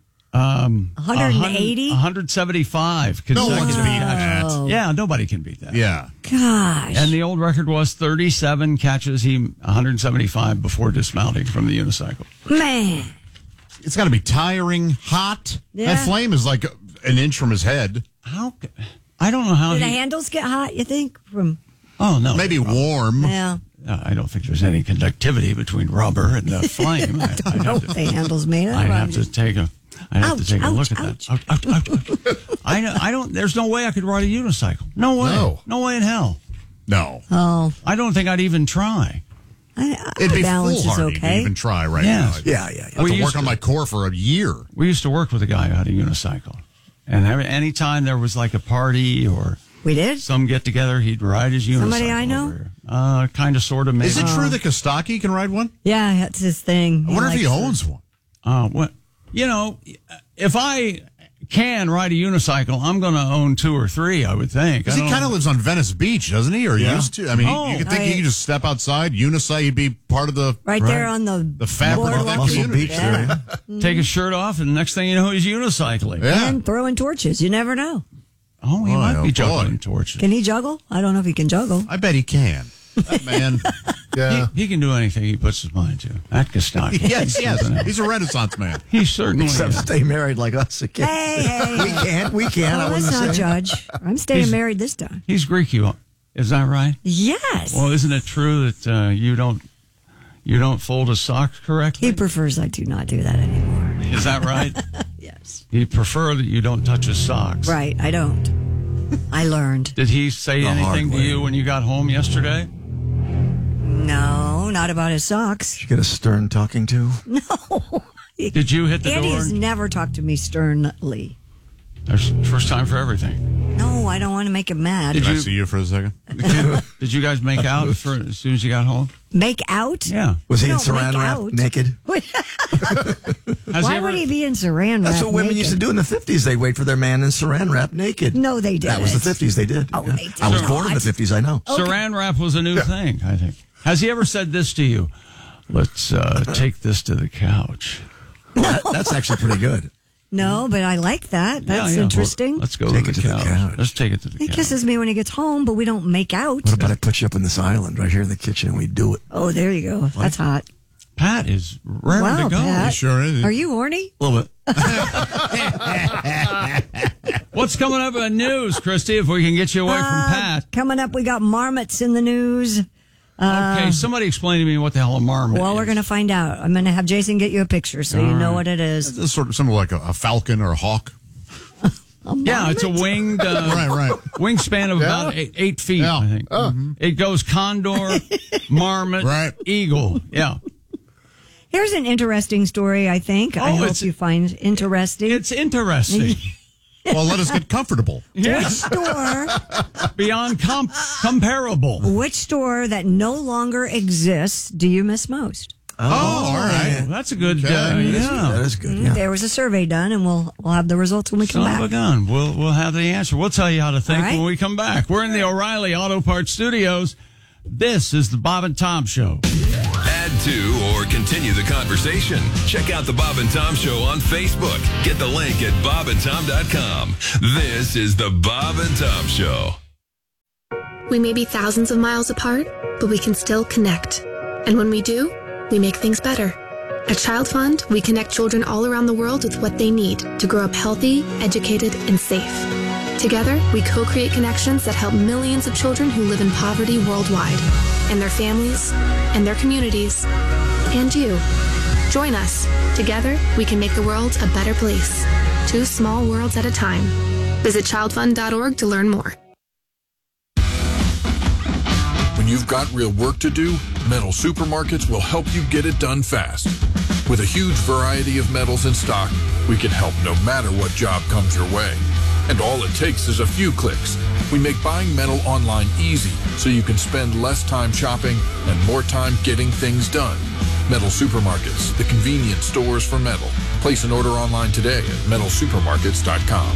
N: Um,
P: one hundred eighty?
N: one hundred seventy-five
O: No one
N: consecutive
O: can beat
N: catches.
O: that.
N: Yeah, nobody can beat that.
O: Yeah.
P: Gosh.
N: And the old record was thirty-seven catches. He one hundred seventy-five before dismounting from the unicycle.
P: Man.
O: It's got to be tiring, hot.
P: Yeah.
O: That flame is like an inch from his head.
N: How? c- I don't know how
P: Did the
N: he.
P: handles get hot, you think? From
N: Oh no,
O: Maybe warm.
P: Yeah.
N: Uh, I don't think there's any conductivity between rubber and the flame. I,
P: I don't know what the handles made of.
N: I'd have to take a. I'd have
P: Ouch,
N: to take a
P: ouch,
N: look at
P: ouch.
N: that. Ouch, ouch, ouch. I don't- I don't. There's no way I could ride a unicycle. No way.
O: No.
N: No way in hell.
O: No.
P: Oh.
N: I don't think I'd even try.
P: I, I,
O: It'd be
P: balance is
O: foolhardy
P: okay.
O: to even try right
N: Yes.
O: now.
R: Yeah, yeah, yeah.
O: I have
N: We
O: to
N: used
O: work on
N: to-
O: my core for a year.
N: We used to work with a guy who had a unicycle, and every, anytime there was like a party or
P: We did?
N: some get together, he'd ride his unicycle.
P: Somebody I know?
N: over here. Uh, kind of, sort of, maybe.
O: Is it true that Kostaki can ride one?
P: Yeah, that's his thing.
O: I wonder if he
P: likes it.
O: owns one.
N: Uh, what? You know, if I can ride a unicycle, I'm going to own two or three, I would think.
O: Because
N: I
O: he
N: don't-
O: kind of lives on Venice Beach, doesn't he? Or
N: Yeah.
O: used to? I mean,
N: Oh.
O: you could think
P: Right.
O: he could just step outside, unicycle, he'd be part of the
P: Right, there on the
O: the fabric of that
P: boardwalk.
O: community.
R: Beach there.
N: take his shirt off, and the next thing you know, he's unicycling.
O: Yeah.
P: And throwing torches. You never know.
N: Oh, he
O: Boy,
N: might
O: oh,
N: be juggling
O: boy.
N: torches.
P: Can he juggle? I don't know if he can juggle.
O: I bet he can. That man. Yeah.
N: He, he can do anything he puts his mind to. That Kostaki.
O: yes, yes. He's a Renaissance man.
N: He certainly
R: Except
N: is.
R: stay married like us again.
P: Hey, hey.
R: We can't. We can't. I
P: Oh, let's
R: wouldn't
P: not
R: say.
P: judge. I'm staying
N: He's-
P: married this time.
N: He's Greek, you. Is that right?
P: Yes.
N: Well, isn't it true that uh, you don't you don't fold a sock correctly?
P: He prefers I do not do that anymore.
N: Is that right?
P: Yes.
N: He prefer that you don't touch his socks.
P: Right, I don't. I learned.
N: Did he say
R: The hard
N: anything to
R: way.
N: you when you got home yesterday?
P: No, not about his socks.
R: Did you get a stern talking to?
P: No.
N: Did you hit the
P: Andy
N: door?
P: has never talked to me sternly.
N: There's first time for everything.
P: No, I don't want to make him mad.
N: Did
O: Can I
N: you-
O: see you for a second?
N: Did you guys make out for, as soon as you got home?
P: Make out?
N: Yeah.
R: Was he
P: No,
R: in saran
P: make
R: wrap
P: out.
R: naked?
N: Has
P: Why
N: he ever-
P: would he be in saran wrap?
R: That's what women
P: naked?
R: used to do in the fifties. They'd wait for their man in saran wrap naked.
P: No, they didn't.
R: That was the fifties. They did.
P: Oh,
R: Yeah.
P: they did
R: I was born in the
P: not.
R: fifties. I know.
N: Saran wrap was a new thing, I think. Has he ever said this to you? Let's uh, take this to the couch.
R: That, that's actually pretty good.
P: No, but I like that.
N: Yeah,
P: That's
N: yeah.
P: interesting.
N: Well, let's go
R: Take
N: to,
R: it
N: the,
R: to the
N: couch.
R: couch.
N: Let's take it to the
P: He
N: couch.
P: kisses me when he gets home, but we don't make out.
R: What about I put you up in this island right here in the kitchen and we do it?
P: Oh, there you go. That's hot.
N: Pat is raring
P: Wow,
N: to go.
P: Pat.
O: He sure is.
P: Are you horny?
R: A little bit.
N: What's coming up in the news, Christy, if we can get you away from
P: Uh,
N: Pat?
P: Coming up, we got marmots in the news. Uh,
N: Okay, somebody explain to me what the hell a marmot
P: Well,
N: is.
P: we're going to find out. I'm going to have Jason get you a picture so you
N: All
P: know
N: right.
P: what it is.
O: It's sort of something like a, a falcon or a hawk.
N: Yeah, it's a winged uh,
O: Right, right.
N: wingspan of about
O: Yeah.
N: eight, eight feet,
O: Yeah.
N: I think. Mhm. It goes condor, marmot,
O: Right.
N: eagle. Yeah.
P: Here's an interesting story, I think. I
N: Oh,
P: hope
N: it's-
P: you find interesting.
N: It's interesting.
O: Well, let us get comfortable.
N: Yes.
P: store,
N: Beyond comp- comparable.
P: which store that no longer exists do you miss most?
N: Oh, all right. That's a good.
R: Okay.
N: Uh, yeah,
R: that is good. Yeah.
P: There was a survey done, and we'll we'll have the results when we come
N: Son
P: back.
N: of a gun. We'll we'll have the answer. We'll tell you how to think
P: All right.
N: when we come back. We're in the O'Reilly Auto Parts Studios. This is the Bob and Tom Show.
E: Add to or continue the conversation. Check out the Bob and Tom Show on Facebook. Get the link at bob and tom dot com. This is the Bob and Tom Show.
G: We may be thousands of miles apart, but we can still connect. And when we do, we make things better. At Child Fund, we connect children all around the world with what they need to grow up healthy, educated, and safe. Together, we co-create connections that help millions of children who live in poverty worldwide, and their families, and their communities, and you. Join us. Together, we can make the world a better place. Two small worlds at a time. Visit child fund dot org to learn more.
H: When you've got real work to do, Metal Supermarkets will help you get it done fast. With a huge variety of metals in stock, we can help no matter what job comes your way. And all it takes is a few clicks. We make buying metal online easy so you can spend less time shopping and more time getting things done. Metal Supermarkets, the convenient stores for metal. Place an order online today at metal supermarkets dot com.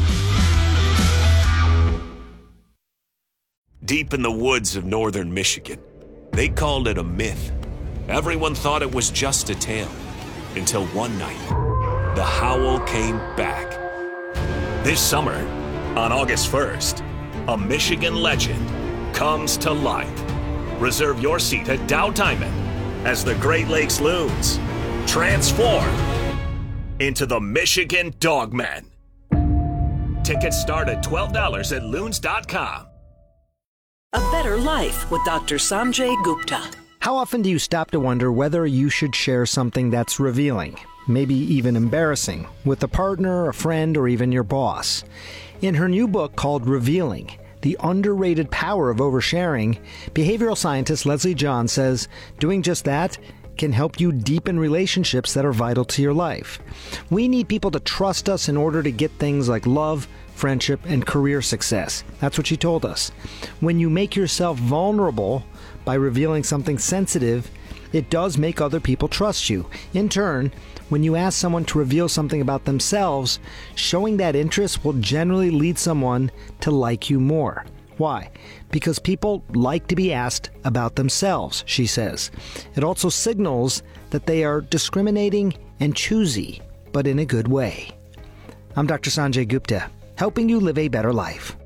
J: Deep in the woods of northern Michigan, they called it a myth. Everyone thought it was just a tale. Until one night, the howl came back. This summer, on August first, a Michigan legend comes to life. Reserve your seat at Dow Diamond as the Great Lakes Loons transform into the Michigan Dogmen. Tickets start at twelve dollars at loons dot com.
U: A Better Life with Doctor Sanjay Gupta.
V: How often do you stop to wonder whether you should share something that's revealing, maybe even embarrassing, with a partner, a friend, or even your boss? In her new book called Revealing, The Underrated Power of Oversharing, behavioral scientist Leslie John says doing just that can help you deepen relationships that are vital to your life. We need people to trust us in order to get things like love, friendship, and career success. That's what she told us. When you make yourself vulnerable by revealing something sensitive, it does make other people trust you. In turn, when you ask someone to reveal something about themselves, showing that interest will generally lead someone to like you more. Why? Because people like to be asked about themselves, she says. It also signals that they are discriminating and choosy, but in a good way. I'm Doctor Sanjay Gupta, helping you live a better life.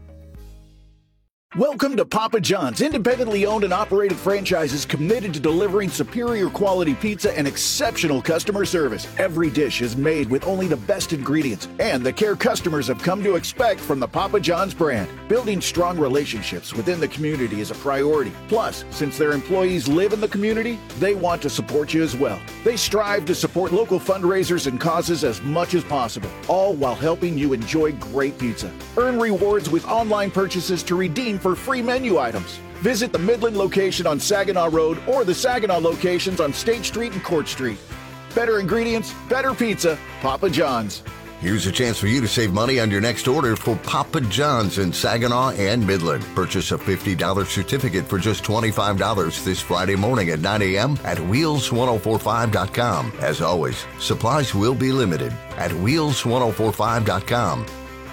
M: Welcome to Papa John's, independently owned and operated franchises committed to delivering superior quality pizza and exceptional customer service. Every dish is made with only the best ingredients and the care customers have come to expect from the Papa John's brand. Building strong relationships within the community is a priority. Plus, since their employees live in the community, they want to support you as well. They strive to support local fundraisers and causes as much as possible, all while helping you enjoy great pizza. Earn rewards with online purchases to redeem for free menu items. Visit the Midland location on Saginaw Road or the Saginaw locations on State Street and Court Street. Better ingredients, better pizza, Papa John's.
B: Here's a chance for you to save money on your next order for Papa John's in Saginaw and Midland. Purchase a fifty dollars certificate for just twenty-five dollars this Friday morning at nine a.m. at wheels ten forty-five dot com. As always, supplies will be limited at wheels ten forty-five dot com.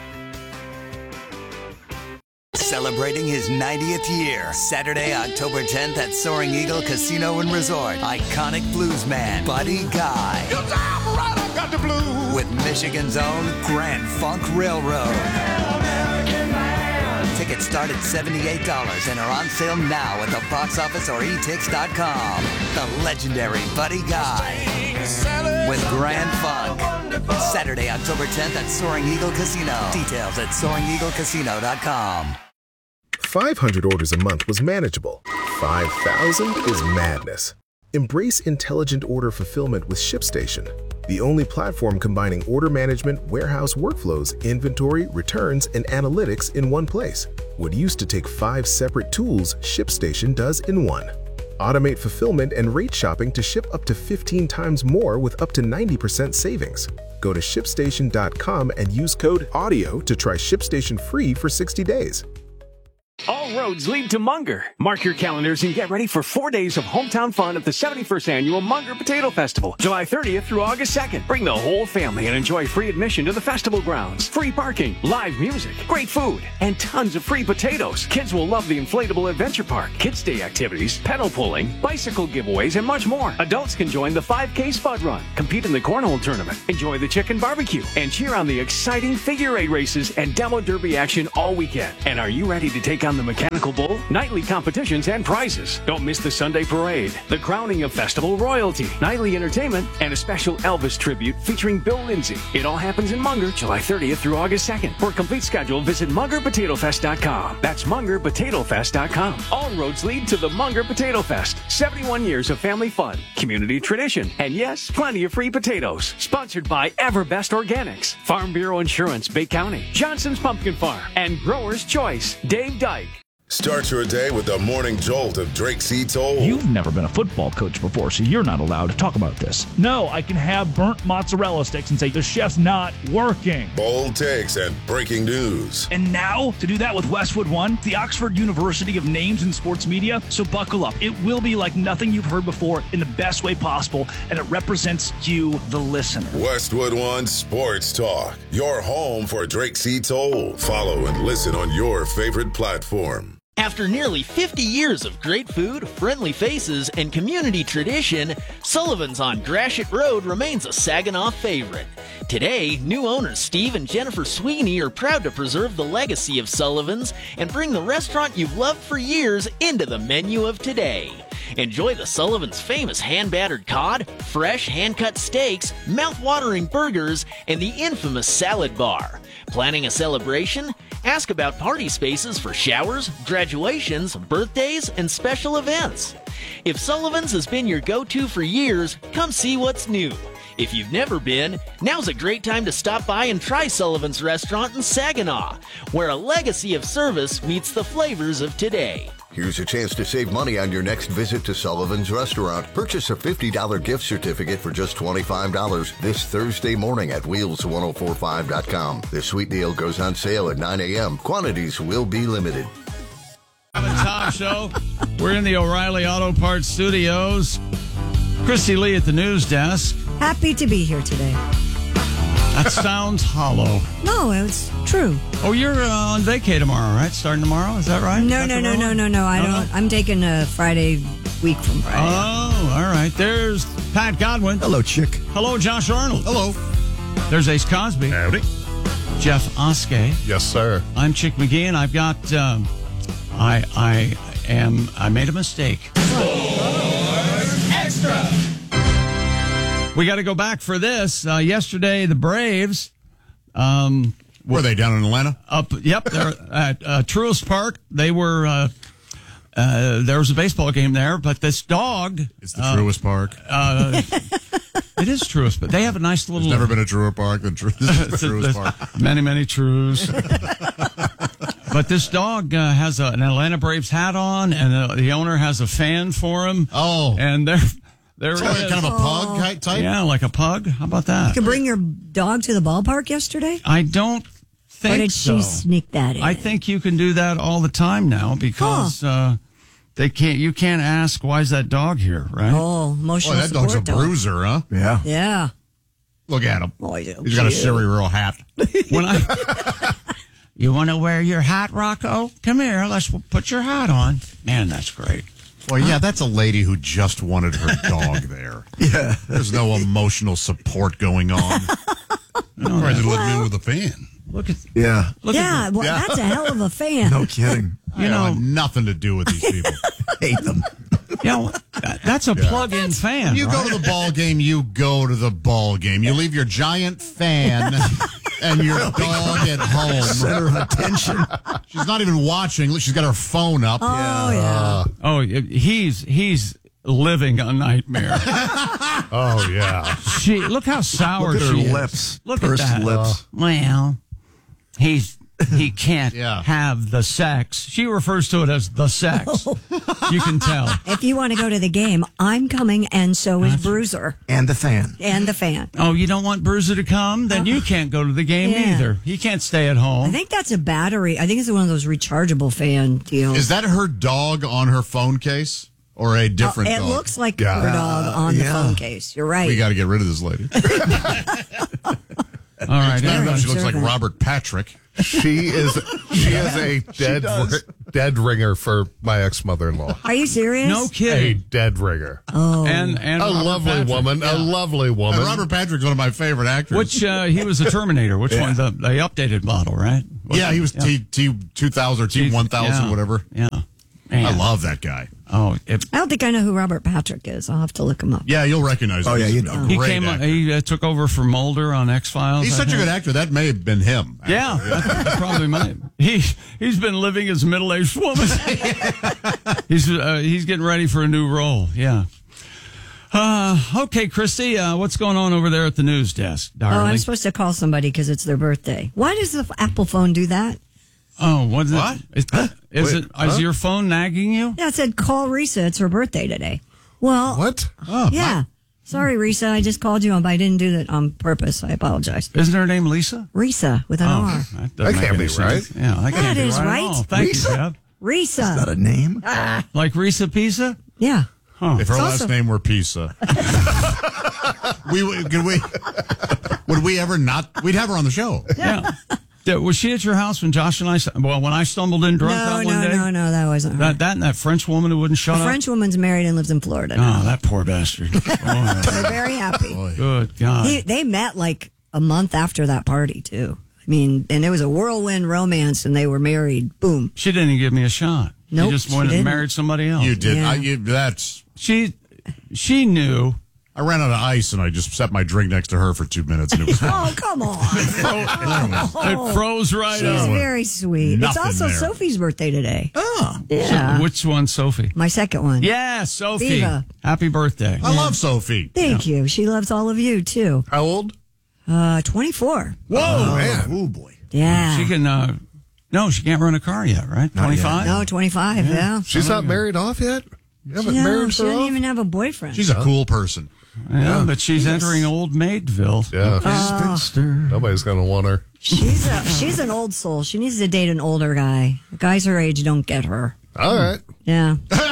A: Celebrating his ninetieth year, Saturday, October tenth at Soaring Eagle Casino and Resort. Iconic bluesman Buddy Guy. Right, got the blues. With Michigan's own Grand Funk Railroad. Tickets start at seventy-eight dollars and are on sale now at the box office or e tix dot com. The legendary Buddy Guy with Grand Funk. Saturday, October tenth at Soaring Eagle Casino. Details at soaring eagle casino dot com.
K: five hundred orders a month was manageable. five thousand is madness. Embrace intelligent order fulfillment with ShipStation, the only platform combining order management, warehouse workflows, inventory, returns, and analytics in one place. What used to take five separate tools, ShipStation does in one. Automate fulfillment and rate shopping to ship up to fifteen times more with up to ninety percent savings. Go to ship station dot com and use code AUDIO to try ShipStation free for sixty days.
L: All
D: roads lead to Munger. Mark your calendars and get ready for four days of hometown fun at the seventy-first Annual Munger Potato Festival, July thirtieth through August second. Bring the whole family and enjoy free admission to the festival grounds, free parking, live music, great food, and tons of free potatoes. Kids will love the inflatable adventure park, kids' day activities, pedal pulling, bicycle giveaways, and much more. Adults can join the five K Spud Run, compete in the cornhole tournament, enjoy the chicken barbecue, and cheer on the exciting figure eight races and demo derby action all weekend. And are you ready to take on the mechanical bull? Nightly competitions and prizes. Don't miss the Sunday parade, the crowning of festival royalty, nightly entertainment, and a special Elvis tribute featuring Bill Lindsay. It all happens in Munger, July thirtieth through August second. For a complete schedule, visit munger potato fest dot com. That's munger potato fest dot com. All roads lead to the Munger Potato Fest. seventy-one years of family fun, community tradition, and yes, plenty of free potatoes. Sponsored by Everbest Organics, Farm Bureau Insurance, Bay County, Johnson's Pumpkin Farm, and Grower's Choice, Dave Dyke.
C: Start your day with the morning jolt of Drake C. Toll.
I: You've never been a football coach before, so you're not allowed to talk about this. No, I can have burnt mozzarella sticks and say the chef's not working.
C: Bold takes and breaking news.
I: And now, to do that with Westwood One, the Oxford University of Names in Sports Media. So buckle up. It will be like nothing you've heard before in the best way possible, and it represents you, the listener.
C: Westwood One Sports Talk, your home for Drake C. Toll. Follow and listen on your favorite platform.
W: After nearly fifty years of great food, friendly faces, and community tradition, Sullivan's on Gratiot Road remains a Saginaw favorite. Today, new owners Steve and Jennifer Sweeney are proud to preserve the legacy of Sullivan's and bring the restaurant you've loved for years into the menu of today. Enjoy the Sullivan's famous hand-battered cod, fresh hand-cut steaks, mouth-watering burgers, and the infamous salad bar. Planning a celebration? Ask about party spaces for showers, graduations, birthdays, and special events. If Sullivan's has been your go-to for years, come see what's new. If you've never been, now's a great time to stop by and try Sullivan's Restaurant in Saginaw, where a legacy of service meets the flavors of today.
B: Here's a chance to save money on your next visit to Sullivan's Restaurant. Purchase a fifty dollars gift certificate for just twenty-five dollars this Thursday morning at wheels ten forty-five dot com. This sweet deal goes on sale at nine a.m. Quantities will be limited.
N: Tom Show. We're in the O'Reilly Auto Parts Studios. Christy Lee at the news desk.
P: Happy to be here today.
N: That sounds hollow.
P: No, it's true.
N: Oh, you're uh, on vacay tomorrow, right? Starting tomorrow, is that right?
P: No, no, no, no, no, no. I
N: No,
P: don't.
N: no?
P: I'm taking a Friday week from Friday.
N: Oh, all right. There's Pat Godwin.
R: Hello, chick.
N: Hello, Josh Arnold.
O: Hello.
N: There's Ace Cosby.
O: Howdy.
N: Jeff Oskey.
O: Yes, sir.
N: I'm Chick McGee, and I've got. Um, I I am. I made a mistake.
L: Extra.
N: We got to go back for this. Uh, yesterday, the Braves. Um,
O: were they down in Atlanta?
N: Up. Yep. They're at uh, Truist Park. They were. Uh, uh, there was a baseball game there, but this dog.
O: It's the
N: uh,
O: Truist Park.
N: Uh, it is Truist, but they have a nice little.
O: There's never been a truer park than Tru- this is the Truist Park.
N: Many, many trues. But this dog uh, has a, an Atlanta Braves hat on, and uh, the owner has a fan for him.
O: Oh,
N: and they're. There
O: so
N: it
O: like
N: is.
O: kind of a pug type?
N: Yeah, like a pug. How about that?
P: You could bring your dog to the ballpark yesterday?
N: I don't think
P: Or did
N: so.
P: she sneak that in?
N: I think you can do that all the time now because uh, they can't. You can't ask why is that dog here, right?
P: Oh, emotional
O: Boy, that dog's a
P: support dog.
O: bruiser, huh?
R: Yeah.
P: Yeah.
O: Look at him.
P: Boy,
O: He's got a cereal hat.
N: When I, you want to wear your hat, Rocco? Come here. Let's put your hat on. Man, that's great.
O: Well, yeah, that's a lady who just wanted her dog there.
R: Yeah.
O: There's no emotional support going on.
N: No,
O: Tries to let me
P: well-
O: in with a fan.
N: Look at
R: Yeah.
N: look
P: yeah,
N: at
P: well,
O: Yeah.
P: that's a hell of a fan.
R: No kidding.
O: You
N: You
O: know,
N: know-
O: have nothing to do with these people.
R: Hate them.
N: Yeah, well, that- that's a plug-in fan.
O: You go
N: right?
O: to the ball game, you go to the ball game. You leave your giant fan and your dog at home.
R: Center of attention.
O: She's not even watching. She's got her phone up.
P: Oh, yeah.
N: Oh, he's he's living a nightmare.
O: Oh, yeah.
N: She look how sour
R: Look at her
N: she is.
R: lips.
N: Look
R: Pursed
N: at that.
R: lips.
N: Well, he's he can't
O: Yeah.
N: have the sex. She refers to it as the sex. You can tell.
P: If you want to go to the game, I'm coming, and so is Bruiser
R: And the fan.
P: and the fan.
N: Oh, you don't want Bruiser to come? Then you can't go to the game
P: Yeah.
N: either. He can't stay at home.
P: I think that's a battery. I think it's one of those rechargeable fan deals.
O: Is that her dog on her phone case or a different
P: Oh, it
O: dog?
P: looks like
O: Yeah.
P: her dog on
O: yeah.
P: the phone case. You're right.
O: We got to get rid of this lady.
N: All right.
O: I don't know if she looks like
P: observant.
O: Robert Patrick.
Q: She is she is a dead
O: does.
Q: ri- dead ringer for my ex mother in law.
P: Are you serious?
N: No
Q: A
N: kidding.
Q: dead ringer.
P: Oh.
N: And and
Q: a
N: Robert
Q: lovely
N: Patrick.
Q: woman. A lovely woman.
O: And Robert Patrick's one of my favorite actors.
N: Which uh, he was a Terminator. Which
O: Yeah.
N: one? The, the updated model, right?
O: yeah, he was
N: Yeah.
O: T, T two thousand or T one thousand,
N: Yeah.
O: whatever.
N: Yeah.
O: I
N: Man.
O: love that guy.
N: Oh, it,
P: I don't think I know who Robert Patrick is. I'll have to look him up.
O: Yeah, you'll recognize him.
R: Oh, yeah,
O: He's
R: you
O: a
R: know.
N: he
O: great
N: came.
O: actor.
N: He uh, took over for Mulder on X Files.
O: He's such a good actor. That may have been him.
N: Yeah, that probably might. He he's been living as a middle aged woman. he's uh, he's getting ready for a new role. Yeah. Uh, okay, Christy, uh, what's going on over there at the news desk,
P: Oh,
N: darling?
P: I'm supposed to call somebody because it's their birthday. Why does the Apple phone do that?
N: Oh, what is
O: What?
N: it? Is, is
Q: Wait,
N: it? Is
Q: huh?
N: your phone nagging you?
P: Yeah, it said call Risa. It's her birthday today. Well,
Q: What?
O: Oh,
P: yeah. Sorry, Risa. I just called you on, but I didn't do that on purpose. I apologize.
N: Isn't her name Lisa?
P: Risa with an
N: Oh,
P: R.
N: that, doesn't
Q: That
N: make
Q: can't
N: any
Q: be
N: sense.
Q: right.
N: Yeah, that
P: That
N: can't be
P: is
N: right.
P: right.
N: At all. Thank
R: Risa?
N: you, Jeff.
P: Risa.
R: Is that a name?
N: Like Risa Pisa?
P: Yeah.
N: Huh.
O: If her
P: It's
O: last
P: also-
O: name were Pisa, we would. Could we? Would we ever not? We'd have her on the show.
N: Yeah. Yeah, was she at your house when Josh and I? Well, when I stumbled in drunk
P: No,
N: that one
P: no,
N: day.
P: no, no. That wasn't her.
N: That that and that French woman who wouldn't shut
P: the
N: up.
P: French woman's married and lives in Florida.
N: Oh,
P: now.
N: that poor bastard. Oh,
P: They're very happy.
N: good God.
P: He, they met like a month after that party, too. I mean, and it was a whirlwind romance, and they were married. Boom.
N: She didn't even give me a shot.
P: Nope,
N: she just
P: she
N: went and
P: didn't.
N: married somebody else.
O: You did.
P: Yeah.
O: I, you, that's.
N: She she knew.
O: I ran out of ice and I just set my drink next to her for two minutes and it was.
P: Oh, come on.
N: It froze right
P: She's
N: up.
P: very sweet. It's
O: Nothing
P: also
O: there.
P: Sophie's birthday today.
N: Oh,
P: Yeah.
N: which one, Sophie?
P: My second one.
N: Yeah, Sophie.
P: Viva.
N: Happy birthday.
O: I love Sophie.
P: Thank you. She loves all of you, too.
Q: How old?
P: Uh, twenty-four.
O: Whoa, man. Oh, boy.
P: Yeah.
N: She can. Uh, no, she can't run a car yet, right? Twenty-five.
P: No, twenty-five, yeah.
Q: She's not married off yet? You haven't
P: No,
Q: married
P: she
Q: her
P: doesn't
Q: off?
P: even have a boyfriend.
O: She's a cool person.
N: Yeah, but she's entering old maidville.
Q: Yeah.
R: Spinster.
Q: Nobody's going to want her.
P: She's a, she's an old soul. She needs to date an older guy. The guys her age don't get her.
Q: All right.
P: Yeah.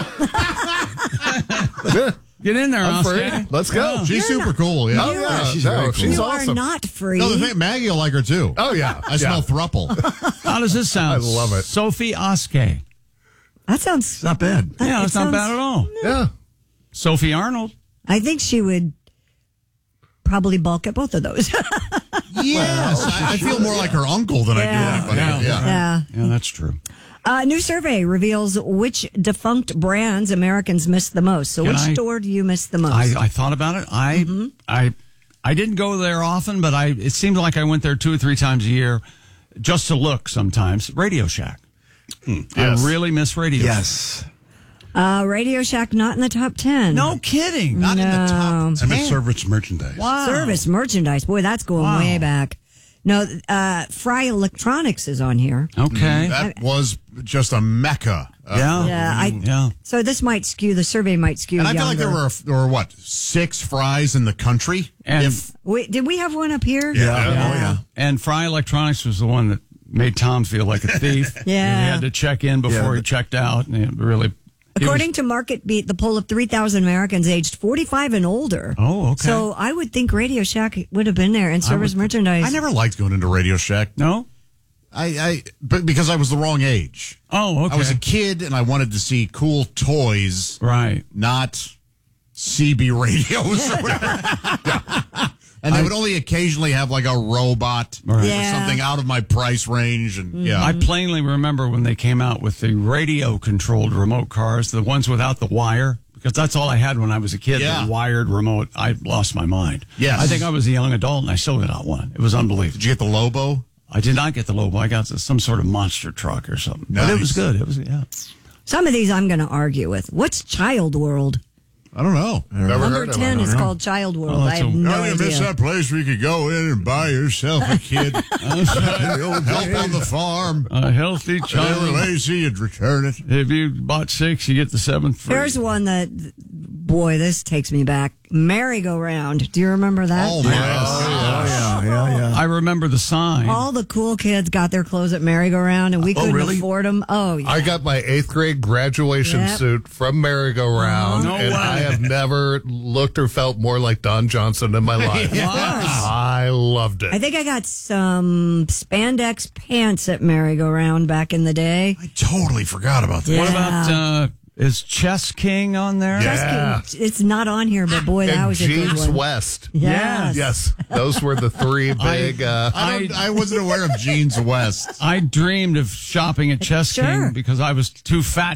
Q: Yeah.
N: Get in there,
Q: I'm
N: Oscar.
Q: free. Let's go.
O: She's
P: You're
O: super
P: not-
O: cool. Yeah.
Q: Oh,
P: You
Q: yeah.
P: are-
Q: She's,
O: very
Q: no,
O: cool.
Q: she's
P: you
Q: awesome.
P: are not free.
O: No, the thing, Maggie will like her too.
Q: Oh, yeah.
O: I smell
Q: Yeah.
O: thruple.
N: How does this sound?
Q: I love it.
N: Sophie Oskay.
P: that sounds
R: It's not bad.
N: Yeah,
P: it
N: it's not
P: sounds-
N: bad at all.
Q: Yeah.
N: Sophie Arnold.
P: I think she would probably balk at both of those.
O: Yes, I, I feel more like her uncle than
P: Yeah.
O: I do anybody.
N: Yeah.
O: Yeah.
P: yeah.
N: Yeah, that's true.
P: A new survey reveals which defunct brands Americans miss the most. So,
N: Can
P: which
N: I-
P: store do you miss the most?
N: I, I thought about it. I
P: Mm-hmm.
N: I I didn't go there often, but I it seemed like I went there two or three times a year just to look sometimes. Radio Shack.
O: Yes.
N: I really miss Radio Shack.
R: Yes.
P: uh, Radio Shack not in the top ten.
N: No kidding.
O: Not in the top
P: No.
O: ten. I miss service merchandise.
N: Wow.
P: Service merchandise. Boy, that's going
N: Wow.
P: way back. No, uh, Fry Electronics is on here.
N: Okay.
O: That was just a mecca. Uh,
N: yeah.
P: Yeah, I,
N: Yeah.
P: So this might skew, the survey might skew
O: And I
P: younger.
O: feel like there were, there were what, six fries in the country?
N: And
O: if
P: Wait, did we have one up here?
O: Yeah.
R: Oh, yeah.
N: and Fry Electronics was the one that made Tom feel like a thief.
P: Yeah.
N: He had to check in before
R: Yeah.
N: he checked out, and it really. it
P: According
N: was-
P: to Market Beat, the poll of three thousand Americans aged forty-five and older.
N: Oh, okay.
P: So I would think Radio Shack would have been there and service
N: would-
P: merchandise.
O: I never liked going into Radio Shack.
N: no.
O: I, I, but because I was the wrong age.
N: Oh, okay.
O: I was a kid and I wanted to see cool toys,
N: right.
O: not C B radios or whatever. And they would only occasionally have like a robot
N: Right.
O: or
P: Yeah.
O: something out of my price range. And yeah,
N: I plainly remember when they came out with the radio controlled remote cars, the ones without the wire, because that's all I had when I was a kid.
O: Yeah.
N: The wired remote. I lost my mind.
O: Yes.
N: I think I was a young adult and I still got one. It was unbelievable.
O: Did you get the Lobo?
N: I did not get the Lobo. I got some sort of monster truck or something. But it was
O: Nice.
N: good. It was, yeah.
P: Some of these I'm going to argue with. What's Child World?
O: I don't know.
Q: Never
P: Number
Q: heard of
P: ten
Q: it.
P: is called Child World.
O: Oh,
P: I have no
O: oh, you
P: idea.
O: miss that place where you could go in and buy yourself a kid. Help on the farm.
N: A healthy
O: If
N: child.
O: they were lazy, you'd return it.
N: If you bought six, you get the seventh free.
P: There's one that, boy, this takes me back. Merry-go-round. Do you remember that?
O: Oh, my
R: yeah, yeah, yeah.
N: I remember the sign.
P: All the cool kids got their clothes at merry-go-round, and we
Q: Oh,
P: couldn't
Q: really?
P: afford them. Oh, yeah.
Q: I got my eighth grade graduation
P: Yep.
Q: suit from Merry-Go-Round,
N: Oh, no
Q: and
N: way.
Q: I have never looked or felt more like Don Johnson in my life. I loved it.
P: I think I got some spandex pants at merry-go-round back in the day.
O: I totally forgot about that.
N: What about, uh, is Chess King on there?
Q: Yeah.
P: It's not on here, but boy, that
Q: and
P: was a good
Q: Jeans
P: one.
Q: West.
P: Yes.
Q: Yes. Those were the three big. uh,
O: I, don't, I wasn't aware of Jeans West.
N: I dreamed of shopping at Chess
P: Sure.
N: King because I was too fat